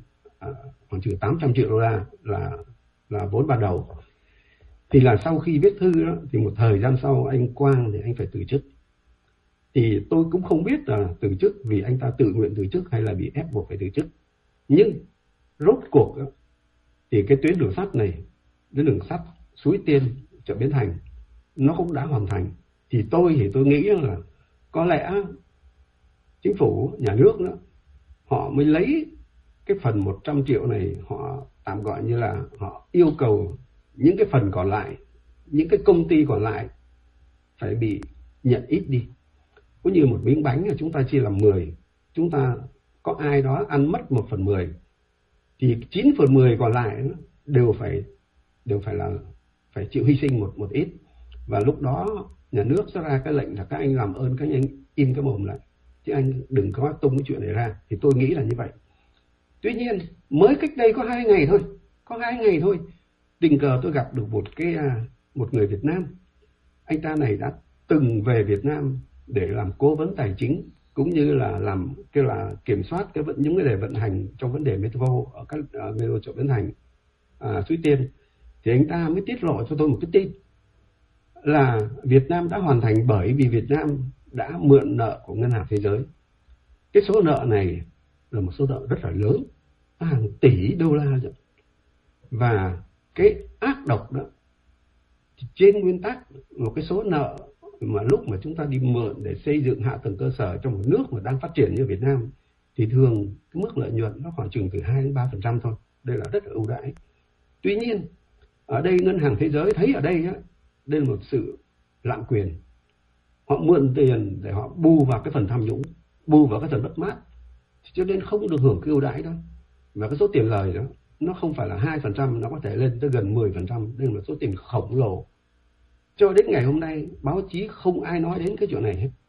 800 triệu đô la là vốn ban đầu. Thì là sau khi viết thư đó, thì một thời gian sau anh Quang thì anh phải từ chức. Thì tôi cũng không biết là từ chức vì anh ta tự nguyện từ chức hay là bị ép buộc phải từ chức. Nhưng rốt cuộc đó, thì cái tuyến đường sắt này, tuyến đường sắt Suối Tiên Chợ Bến Thành, nó cũng đã hoàn thành. Thì tôi nghĩ là có lẽ chính phủ, nhà nước đó, họ mới lấy cái phần 100 triệu này, họ tạm gọi như là họ yêu cầu những cái phần còn lại, những cái công ty còn lại phải bị nhận ít đi. Cũng như một miếng bánh là chúng ta chia làm 10, chúng ta có ai đó ăn mất 1/10, thì 9/10 còn lại đều phải phải chịu hy sinh một ít. Và lúc đó nhà nước sẽ ra cái lệnh là các anh làm ơn các anh im cái mồm lại, chứ anh đừng có tung cái chuyện này ra. Thì tôi nghĩ là như vậy. Tuy nhiên mới cách đây có 2 ngày thôi, tình cờ tôi gặp được một người Việt Nam. Anh ta này đã từng về Việt Nam để làm cố vấn tài chính, cũng như là làm kiểm soát những cái đề vận hành trong vấn đề metro ở các metro Chợ Bến Thành, Suối Tiên. Thì anh ta mới tiết lộ cho tôi một cái tin là Việt Nam đã hoàn thành bởi vì Việt Nam đã mượn nợ của Ngân hàng Thế giới. Cái số nợ này là một số nợ rất là lớn, hàng tỷ đô la rồi. Và cái ác độc đó, trên nguyên tắc một cái số nợ mà lúc mà chúng ta đi mượn để xây dựng hạ tầng cơ sở trong một nước mà đang phát triển như Việt Nam, thì thường cái mức lợi nhuận nó khoảng chừng từ 2-3% thôi. Đây là rất là ưu đãi. Tuy nhiên ở đây Ngân hàng Thế giới thấy ở đây đây là một sự lạm quyền. Họ mượn tiền để họ bù vào cái phần tham nhũng, bù vào cái phần mất mát, cho nên không được hưởng cái ưu đãi đó. Và cái số tiền lời đó nó không phải là 2%, nó có thể lên tới gần 10%. Đây là một số tiền khổng lồ. Cho đến ngày hôm nay báo chí không ai nói đến cái chuyện này hết.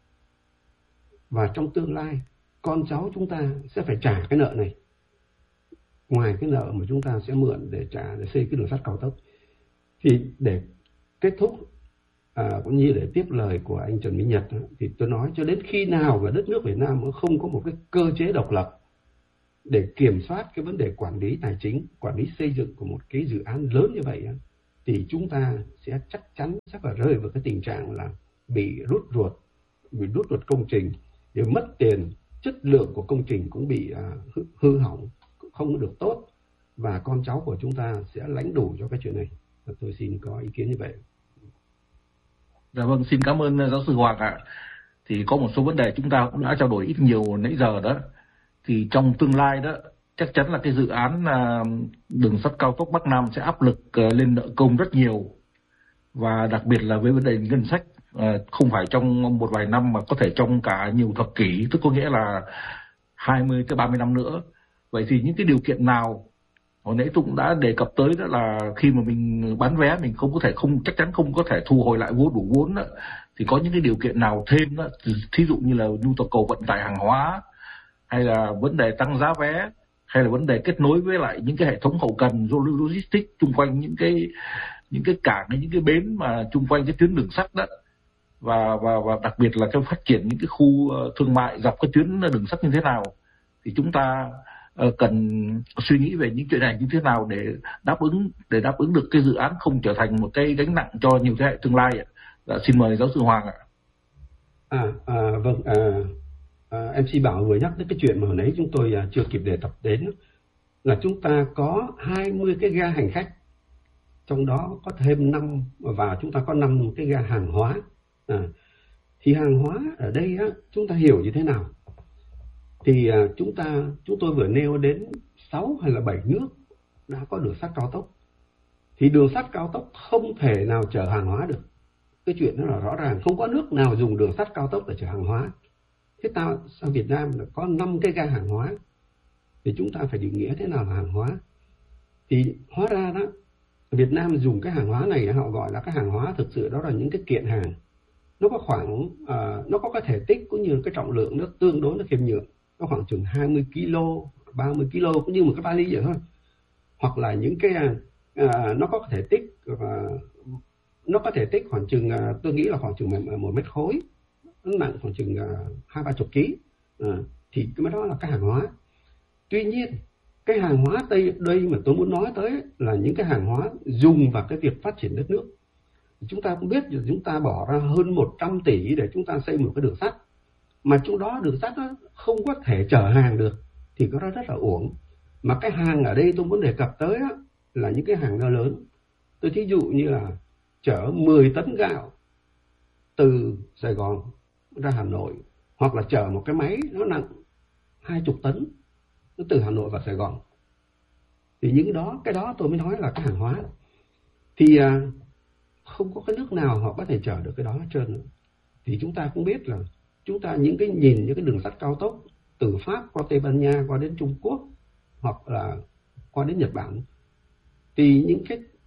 Và trong tương lai con cháu chúng ta sẽ phải trả cái nợ này, ngoài cái nợ mà chúng ta sẽ mượn để xây cái đường sắt cao tốc. Thì để kết thúc cũng như để tiếp lời của anh Trần Minh Nhật thì tôi nói cho đến khi nào mà đất nước Việt Nam không có một cái cơ chế độc lập để kiểm soát cái vấn đề quản lý tài chính, quản lý xây dựng của một cái dự án lớn như vậy thì chúng ta sẽ chắc chắn phải rơi vào cái tình trạng là bị rút ruột công trình, để mất tiền, chất lượng của công trình cũng bị hư hỏng, không được tốt, và con cháu của chúng ta sẽ lãnh đủ cho cái chuyện này. Tôi xin có ý kiến như vậy. Dạ vâng, xin cảm ơn giáo sư Hoàng ạ. Thì có một số vấn đề chúng ta cũng đã trao đổi ít nhiều nãy giờ đó. Thì trong tương lai đó, chắc chắn là cái dự án đường sắt cao tốc Bắc Nam sẽ áp lực lên nợ công rất nhiều. Và đặc biệt là với vấn đề ngân sách, không phải trong một vài năm mà có thể trong cả nhiều thập kỷ, tức có nghĩa là 20 tới 30 năm nữa. Vậy thì những cái điều kiện nào, hồi nãy tôi cũng đã đề cập tới, đó là khi mà mình bán vé mình chắc chắn không có thể thu hồi lại đủ vốn đó. Thì có những cái điều kiện nào thêm đó, thí dụ như là nhu cầu vận tải hàng hóa, hay là vấn đề tăng giá vé, hay là vấn đề kết nối với lại những cái hệ thống hậu cần logistics chung quanh những cái cảng, những cái bến mà chung quanh cái tuyến đường sắt đó, và đặc biệt là cái phát triển những cái khu thương mại dọc cái tuyến đường sắt như thế nào, thì chúng ta cần suy nghĩ về những chuyện này như thế nào để đáp ứng được cái dự án không trở thành một cái gánh nặng cho nhiều thế hệ tương lai ạ. Xin mời giáo sư Hoàng ạ. Vâng, MC Bảo vừa nhắc đến cái chuyện mà hồi nãy chúng tôi chưa kịp đề cập đến, là chúng ta có 20 cái ga hành khách, trong đó có thêm 5, và chúng ta có 5 cái ga hàng hóa. Thì hàng hóa ở đây chúng ta hiểu như thế nào? Thì chúng tôi vừa nêu đến 6 hay là 7 nước đã có đường sắt cao tốc. Thì đường sắt cao tốc không thể nào chở hàng hóa được. Cái chuyện đó là rõ ràng, không có nước nào dùng đường sắt cao tốc để chở hàng hóa. Thế sao Việt Nam là có 5 cái ga hàng hóa? Thì chúng ta phải định nghĩa thế nào là hàng hóa. Thì hóa ra đó, Việt Nam dùng cái hàng hóa này họ gọi là cái hàng hóa thực sự, đó là những cái kiện hàng. Nó có khoảng nó có cái thể tích cũng như cái trọng lượng nó tương đối nó khiêm nhường. Nó khoảng chừng 20 kg, 30 kg, cũng như một cái vali vậy thôi. Hoặc là những cái nó có thể tích khoảng chừng, tôi nghĩ là khoảng chừng 1 mét khối, nó nặng khoảng chừng 20-30 kg. Thì cái đó là cái hàng hóa. Tuy nhiên cái hàng hóa đây mà tôi muốn nói tới là những cái hàng hóa dùng vào cái việc phát triển đất nước. Chúng ta cũng biết là chúng ta bỏ ra hơn 100 tỷ để chúng ta xây một cái đường sắt, mà chỗ đó đường sắt không có thể chở hàng được, thì có rất là uổng. Mà cái hàng ở đây tôi muốn đề cập tới là những cái hàng nó lớn. Tôi thí dụ như là chở 10 tấn gạo từ Sài Gòn ra Hà Nội, hoặc là chở một cái máy nó nặng 20 tấn nó từ Hà Nội vào Sài Gòn. Thì cái đó tôi mới nói là cái hàng hóa. Thì không có cái nước nào họ có thể chở được cái đó hết trơn. Thì chúng ta cũng biết là chúng ta nhìn những cái đường sắt cao tốc từ Pháp qua Tây Ban Nha, qua đến Trung Quốc, hoặc là qua đến Nhật Bản, thì những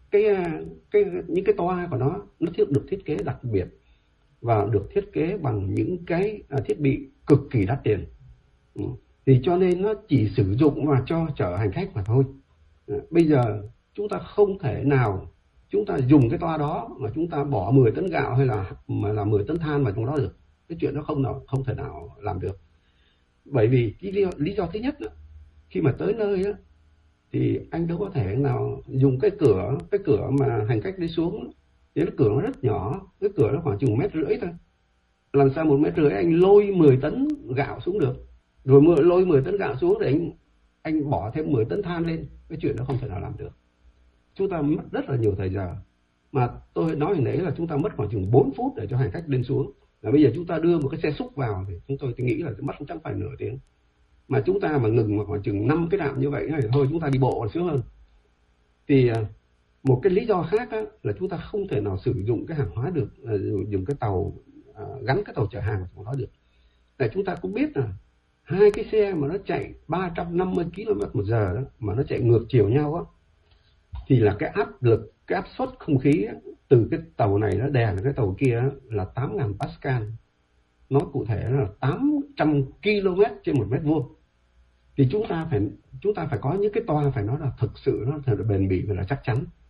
cái toa của nó được thiết kế đặc biệt và được thiết kế bằng những cái thiết bị cực kỳ đắt tiền. Thì cho nên nó chỉ sử dụng và cho chở hành khách mà thôi. Bây giờ chúng ta không thể nào chúng ta dùng cái toa đó mà chúng ta bỏ 10 tấn gạo hay là 10 tấn than vào trong đó được. Cái chuyện đó không thể nào làm được. Bởi vì cái lý do thứ nhất đó, khi mà tới nơi thì anh đâu có thể nào dùng cái cửa mà hành khách đi xuống, thì cái cửa nó rất nhỏ, cái cửa nó khoảng chừng 1,5 mét thôi. Làm sao 1,5 mét anh lôi 10 tấn gạo xuống được, rồi lôi 10 tấn gạo xuống để anh bỏ thêm 10 tấn than lên? Cái chuyện đó không thể nào làm được. Chúng ta mất rất là nhiều thời giờ. Mà tôi nói hồi nãy là chúng ta mất khoảng chừng 4 phút để cho hành khách lên xuống. Và bây giờ chúng ta đưa một cái xe xúc vào thì tôi nghĩ là mất chắc phải nửa tiếng. Mà chúng ta mà ngừng mà khoảng chừng 5 cái trạm như vậy thì thôi chúng ta đi bộ còn sướng hơn. Thì một cái lý do khác là chúng ta không thể nào sử dụng cái hàng hóa được, dùng cái tàu, gắn cái tàu chở hàng của nó được. Tại chúng ta cũng biết là hai cái xe mà nó chạy 350 km/h đó, mà nó chạy ngược chiều nhau thì là cái áp lực, cái áp suất không khí từ cái tàu này nó đè lên cái tàu kia là 8.000 Pascal. Nói cụ thể là 800 km trên 1 mét vuông. Thì chúng ta phải có những cái toa phải nói là thực sự nó thật là bền bỉ và là chắc chắn.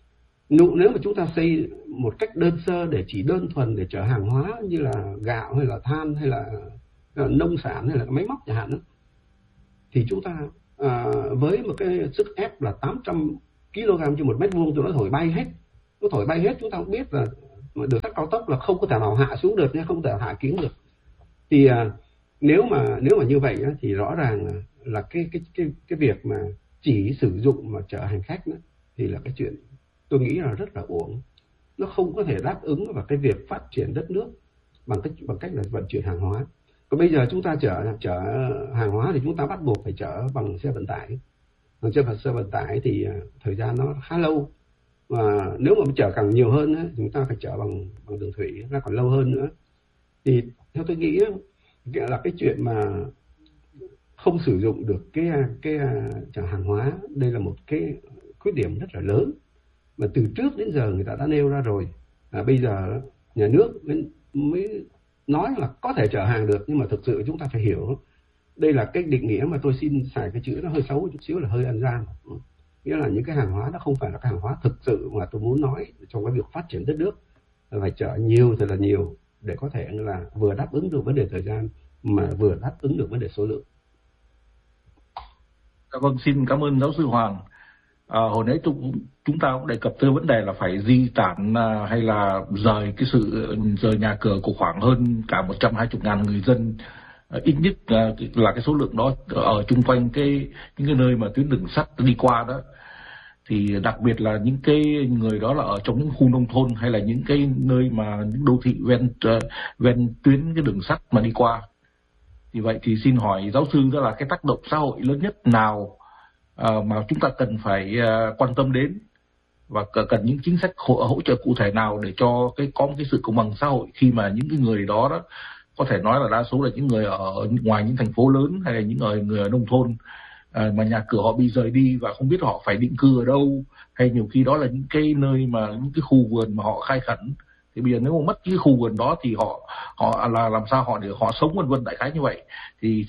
Nếu mà chúng ta xây một cách đơn sơ để chỉ đơn thuần để chở hàng hóa như là gạo hay là than hay là nông sản hay là máy móc chẳng hạn đó, thì chúng ta với một cái sức ép là 800 kg trên 1 mét vuông, tụi nó thổi bay hết. Nó thổi bay hết, chúng ta cũng biết là đường sắt cao tốc là không có thể nào hạ xuống được nha, không thể hạ kiếng được. Thì nếu mà như vậy thì rõ ràng là cái việc mà chỉ sử dụng mà chở hành khách đó, thì là cái chuyện tôi nghĩ là rất là uổng. Nó không có thể đáp ứng vào cái việc phát triển đất nước bằng cách là vận chuyển hàng hóa. Còn bây giờ chúng ta chở hàng hóa thì chúng ta bắt buộc phải chở bằng xe vận tải. Bằng xe vận tải thì thời gian nó khá lâu, và nếu mà chở càng nhiều hơn thì chúng ta phải chở bằng đường thủy, nó còn lâu hơn nữa. Thì theo tôi nghĩ là cái chuyện mà không sử dụng được cái chở hàng hóa, đây là một cái khuyết điểm rất là lớn mà từ trước đến giờ người ta đã nêu ra rồi. Bây giờ nhà nước mới nói là có thể chở hàng được, nhưng mà thực sự chúng ta phải hiểu đây là cái định nghĩa mà tôi xin xài cái chữ nó hơi xấu chút xíu là hơi ăn gian. Nghĩa là những cái hàng hóa nó không phải là cái hàng hóa thực sự mà tôi muốn nói trong cái việc phát triển đất nước, phải chở nhiều thật là nhiều để có thể là vừa đáp ứng được vấn đề thời gian mà vừa đáp ứng được vấn đề số lượng. Vâng, xin cảm ơn giáo sư Hoàng. Hồi nãy chúng ta cũng đề cập tới vấn đề là phải di tản hay là rời nhà cửa của khoảng hơn cả 120.000 người dân, ít nhất là cái số lượng đó ở chung quanh những cái nơi mà tuyến đường sắt đi qua đó. Thì đặc biệt là những cái người đó là ở trong những khu nông thôn hay là những cái nơi mà những đô thị ven tuyến cái đường sắt mà đi qua. Thì vậy thì xin hỏi giáo sư, đó là cái tác động xã hội lớn nhất nào mà chúng ta cần phải quan tâm đến, và cần những chính sách hỗ trợ cụ thể nào để cho có một cái sự công bằng xã hội khi mà những cái người đó có thể nói là đa số là những người ở ngoài những thành phố lớn hay là những người ở nông thôn, mà nhà cửa họ bị rời đi và không biết họ phải định cư ở đâu, hay nhiều khi đó là những cái nơi mà những cái khu vườn mà họ khai khẩn. Thì bây giờ nếu mà mất cái khu vườn đó thì họ là làm sao họ để họ sống, vân vân, đại khái như vậy. Thì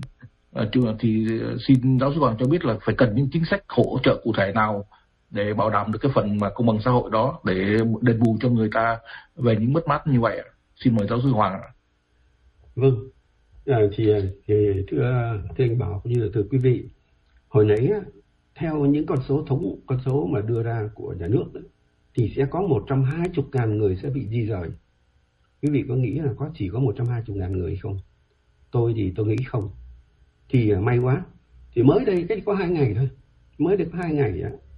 xin giáo sư Hoàng cho biết là phải cần những chính sách hỗ trợ cụ thể nào để bảo đảm được cái phần mà công bằng xã hội đó, để đền bù cho người ta về những mất mát như vậy ạ. Xin mời giáo sư Hoàng ạ. Vâng, thì thưa anh Bảo cũng như là thưa quý vị, hồi nãy theo những con số mà đưa ra của nhà nước thì sẽ có 120.000 người sẽ bị di rời. Quý vị có nghĩ là chỉ có 120.000 người không? Tôi nghĩ không. Thì may quá, thì mới đây cách có 2 ngày thôi, mới được 2 ngày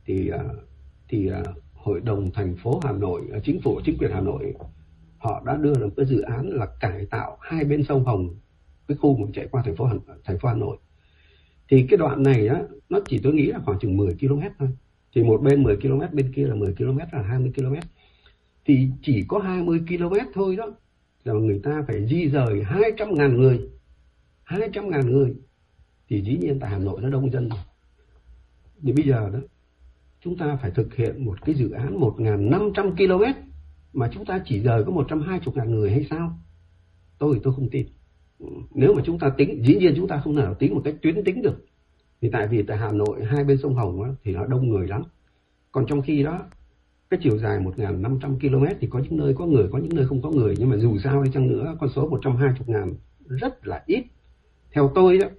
thì Hội đồng thành phố Hà Nội, chính quyền Hà Nội, họ đã đưa ra cái dự án là cải tạo 2 bên sông Hồng, cái khu mà chạy qua thành phố Hà Nội. Thì cái đoạn này nó chỉ tôi nghĩ là khoảng chừng 10 km thôi. Thì một bên 10 km, bên kia là 10 km, là 20 km. Thì chỉ có 20 km thôi đó là người ta phải di rời 200.000 người. 200.000 người. Thì dĩ nhiên tại Hà Nội nó đông dân. Thì bây giờ đó chúng ta phải thực hiện một cái dự án 1.500 km mà chúng ta chỉ rời có 120.000 người hay sao? Tôi không tin. Nếu mà chúng ta tính, dĩ nhiên chúng ta không thể nào tính một cách tuyến tính được. Thì tại vì tại Hà Nội 2 bên sông Hồng thì nó đông người lắm. Còn trong khi đó cái chiều dài 1.500 km thì có những nơi có người, có những nơi không có người. Nhưng mà dù sao đi chăng nữa, con số 120.000 rất là ít. Theo tôi đó,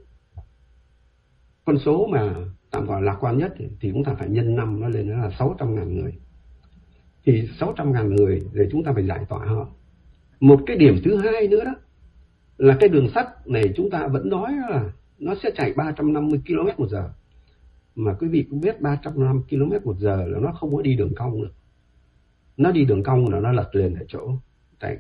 con số mà tạm gọi lạc quan nhất thì chúng ta phải nhân năm nó lên là 600.000 người. Thì 600.000 người để chúng ta phải giải tỏa họ. Một cái điểm thứ hai nữa đó là cái đường sắt này chúng ta vẫn nói là nó sẽ chạy 350 km/h. Mà quý vị cũng biết 350 km/h là nó không có đi đường cong được. Nó đi đường cong là nó lật lên tại chỗ. Tại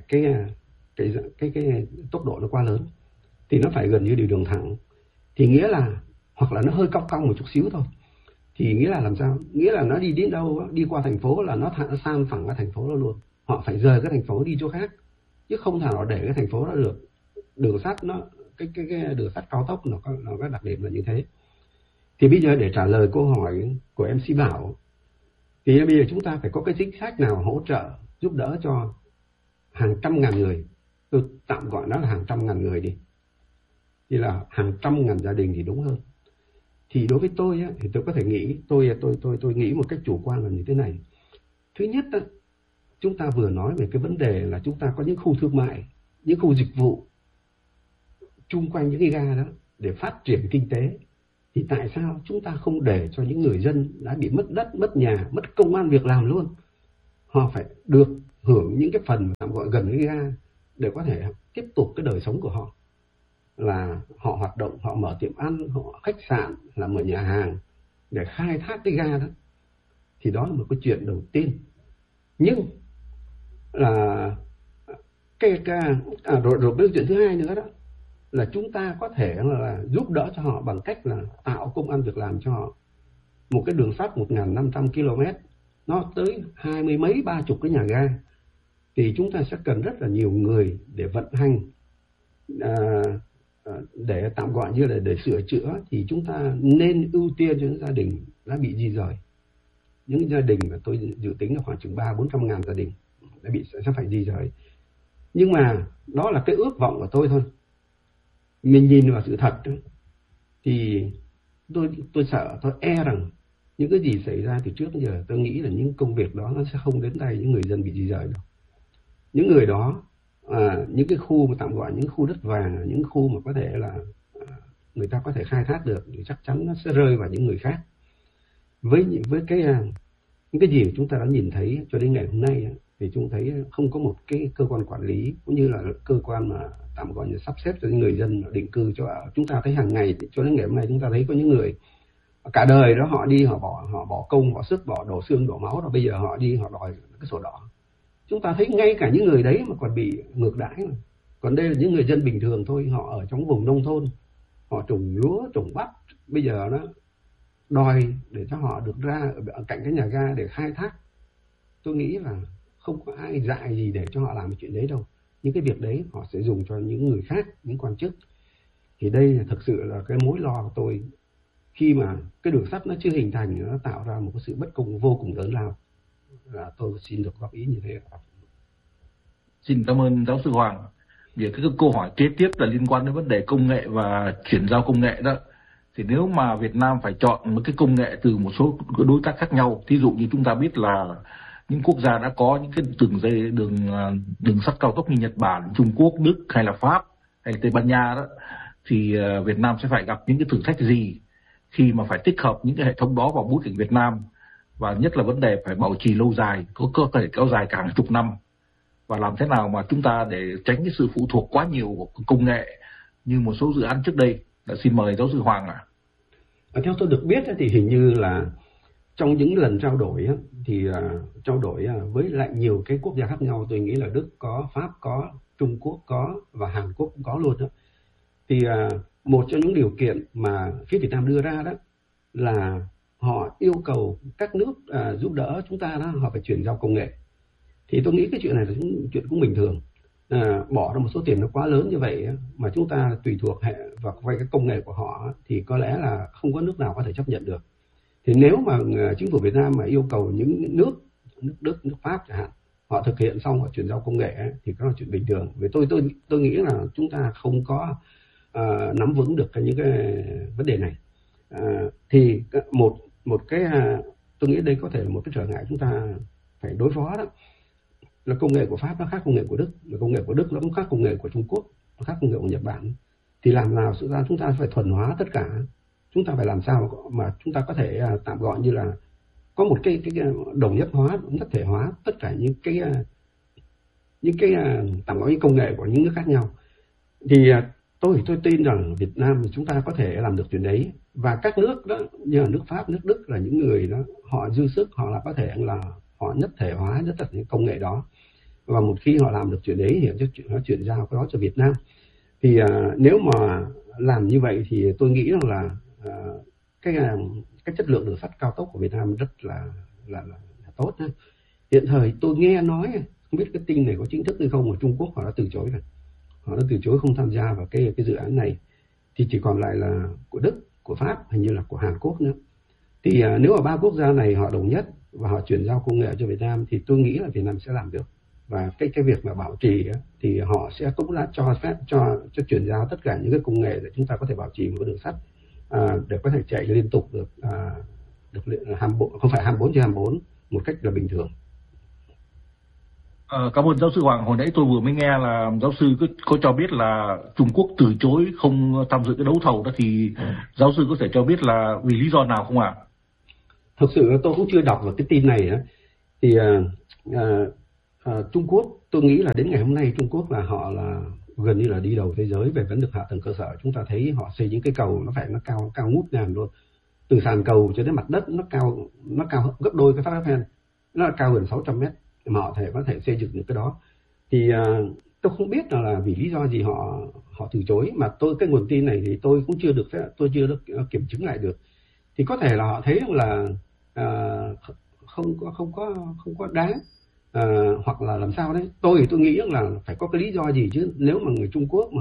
cái tốc độ nó quá lớn. Thì nó phải gần như đi đường thẳng. Thì nghĩa là, hoặc là nó hơi cong một chút xíu thôi. Thì nghĩa là làm sao? Nghĩa là nó đi đến đâu, đi qua thành phố là nó san phẳng cái thành phố đó luôn. Họ phải rời cái thành phố đi chỗ khác. Chứ không thể nào để cái thành phố đó được. Đường sắt nó, cái đường sắt cao tốc nó có đặc điểm là như thế. Thì bây giờ để trả lời câu hỏi của MC Bảo, thì bây giờ chúng ta phải có cái chính sách nào hỗ trợ, giúp đỡ cho hàng trăm ngàn người. Tôi tạm gọi nó là hàng trăm ngàn người đi. Thì là hàng trăm ngàn gia đình thì đúng hơn. Thì đối với tôi thì tôi có thể nghĩ, tôi nghĩ một cách chủ quan là như thế này. Thứ nhất đó, chúng ta vừa nói về cái vấn đề là chúng ta có những khu thương mại, những khu dịch vụ chung quanh những cái ga đó để phát triển kinh tế. Thì tại sao chúng ta không để cho những người dân đã bị mất đất, mất nhà, mất công ăn việc làm luôn, họ phải được hưởng những cái phần tạm gọi gần cái ga để có thể tiếp tục cái đời sống của họ, là họ hoạt động, họ mở tiệm ăn, họ khách sạn, là mở nhà hàng để khai thác cái ga đó. Thì đó là một cái chuyện đầu tiên. Nhưng là cái rồi cái chuyện thứ hai nữa đó là chúng ta có thể là giúp đỡ cho họ bằng cách là tạo công ăn việc làm cho họ. Một cái đường sắt 1.500 km nó tới 20 mấy 30 cái nhà ga, thì chúng ta sẽ cần rất là nhiều người để vận hành, để tạm gọi như là để sửa chữa. Thì chúng ta nên ưu tiên cho những gia đình đã bị di rời. Những gia đình mà tôi dự tính là khoảng chừng 300-400 ngàn gia đình sẽ phải di rời. Nhưng mà đó là cái ước vọng của tôi thôi. Mình nhìn vào sự thật thì tôi sợ, tôi e rằng những cái gì xảy ra từ trước đến giờ, tôi nghĩ là những công việc đó nó sẽ không đến tay những người dân bị di rời đâu. Những người đó, những cái khu mà tạm gọi những khu đất vàng, những khu mà có thể là người ta có thể khai thác được, thì chắc chắn nó sẽ rơi vào những người khác. Với những cái gì chúng ta đã nhìn thấy cho đến ngày hôm nay thì chúng thấy không có một cái cơ quan quản lý cũng như là cơ quan mà tạm gọi là sắp xếp cho những người dân định cư cho ở. Chúng ta thấy hàng ngày cho đến ngày hôm nay chúng ta thấy có những người cả đời đó họ đi, họ bỏ công, bỏ sức, bỏ đổ xương đổ máu, rồi bây giờ họ đi họ đòi cái sổ đỏ. Chúng ta thấy ngay cả những người đấy mà còn bị ngược đãi mà. Còn đây là những người dân bình thường thôi, họ ở trong vùng nông thôn, họ trồng lúa, trồng bắp, bây giờ nó đòi để cho họ được ra ở cạnh cái nhà ga để khai thác. Tôi nghĩ là không có ai dạy gì để cho họ làm cái chuyện đấy đâu. Những cái việc đấy họ sẽ dùng cho những người khác, những quan chức. Thì đây là thực sự là cái mối lo của tôi, khi mà cái đường sắt nó chưa hình thành, nó tạo ra một cái sự bất công vô cùng lớn lao. Là tôi xin được góp ý như thế. Xin cảm ơn giáo sư Hoàng. Về cái câu hỏi kế tiếp là liên quan đến vấn đề công nghệ và chuyển giao công nghệ đó. Thì nếu mà Việt Nam phải chọn một cái công nghệ từ một số đối tác khác nhau, thí dụ như chúng ta biết là những quốc gia đã có những cái đường sắt cao tốc như Nhật Bản, Trung Quốc, Đức hay là Pháp hay là Tây Ban Nha đó, thì Việt Nam sẽ phải gặp những cái thử thách gì khi mà phải tích hợp những cái hệ thống đó vào bối cảnh Việt Nam, và nhất là vấn đề phải bảo trì lâu dài, có thể kéo dài cả hàng chục năm, và làm thế nào mà chúng ta để tránh cái sự phụ thuộc quá nhiều vào công nghệ như một số dự án trước đây. Xin mời giáo sư Hoàng ạ. Theo tôi được biết thì hình như là trong những lần trao đổi thì trao đổi với lại nhiều cái quốc gia khác nhau, tôi nghĩ là Đức có, Pháp có, Trung Quốc có và Hàn Quốc cũng có luôn đó. Thì một trong những điều kiện mà phía Việt Nam đưa ra đó là họ yêu cầu các nước giúp đỡ chúng ta đó, họ phải chuyển giao công nghệ. Thì tôi nghĩ cái chuyện này là chuyện cũng bình thường. Bỏ ra một số tiền nó quá lớn như vậy mà chúng ta tùy thuộc vào cái công nghệ của họ thì có lẽ là không có nước nào có thể chấp nhận được. Thì nếu mà chính phủ Việt Nam mà yêu cầu những nước Đức, nước Pháp chẳng hạn, họ thực hiện xong họ chuyển giao công nghệ thì đó là chuyện bình thường. Vì tôi nghĩ là chúng ta không có nắm vững được những cái vấn đề này. Thì một cái tôi nghĩ đây có thể là một cái trở ngại chúng ta phải đối phó đó, là công nghệ của Pháp nó khác công nghệ của Đức, là công nghệ của Đức nó cũng khác công nghệ của Trung Quốc, nó khác công nghệ của Nhật Bản. Thì làm nào chúng ta phải thuần hóa tất cả. Chúng ta phải làm sao mà chúng ta có thể tạm gọi như là có một cái đồng nhất hóa, nhất thể hóa tất cả những cái tạm gọi như công nghệ của những nước khác nhau. Thì tôi tin rằng Việt Nam chúng ta có thể làm được chuyện đấy, và các nước đó như là nước Pháp, nước Đức là những người đó họ dư sức, họ là có thể là họ nhất thể hóa tất cả những công nghệ đó, và một khi họ làm được chuyện đấy thì họ chuyển giao cái đó cho Việt Nam. Thì nếu mà làm như vậy thì tôi nghĩ rằng là cái chất lượng đường sắt cao tốc của Việt Nam rất là tốt. Hiện thời tôi nghe nói, không biết cái tin này có chính thức hay không, ở Trung Quốc họ đã từ chối rồi, họ đã từ chối không tham gia vào cái dự án này, thì chỉ còn lại là của Đức, của Pháp, hình như là của Hàn Quốc nữa. Thì nếu mà ba quốc gia này họ đồng nhất và họ chuyển giao công nghệ cho Việt Nam thì tôi nghĩ là Việt Nam sẽ làm được. Và cái việc mà bảo trì thì họ sẽ cũng đã cho phép cho chuyển giao tất cả những cái công nghệ để chúng ta có thể bảo trì một cái đường sắt để có thể chạy liên tục được 24, không phải 24/24 một cách là bình thường. Cảm ơn giáo sư Hoàng. Hồi nãy tôi vừa mới nghe là giáo sư có cho biết là Trung Quốc từ chối không tham dự cái đấu thầu đó, thì giáo sư có thể cho biết là vì lý do nào không ạ? Thực sự tôi cũng chưa đọc vào cái tin này đó. Thì Trung Quốc, tôi nghĩ là đến ngày hôm nay Trung Quốc là họ là gần như là đi đầu thế giới về vấn đề hạ tầng cơ sở. Chúng ta thấy họ xây những cái cầu nó cao ngút ngàn luôn, từ sàn cầu cho đến mặt đất nó cao gấp đôi cái Tháp Eiffel, nó là cao gần 600 mét mà họ có thể xây dựng được cái đó. Thì tôi không biết là vì lý do gì họ từ chối, mà cái nguồn tin này thì tôi cũng chưa được kiểm chứng lại được. Thì có thể là họ thấy là không có đáng, hoặc là làm sao đấy. Tôi nghĩ là phải có cái lý do gì chứ, nếu mà người Trung Quốc mà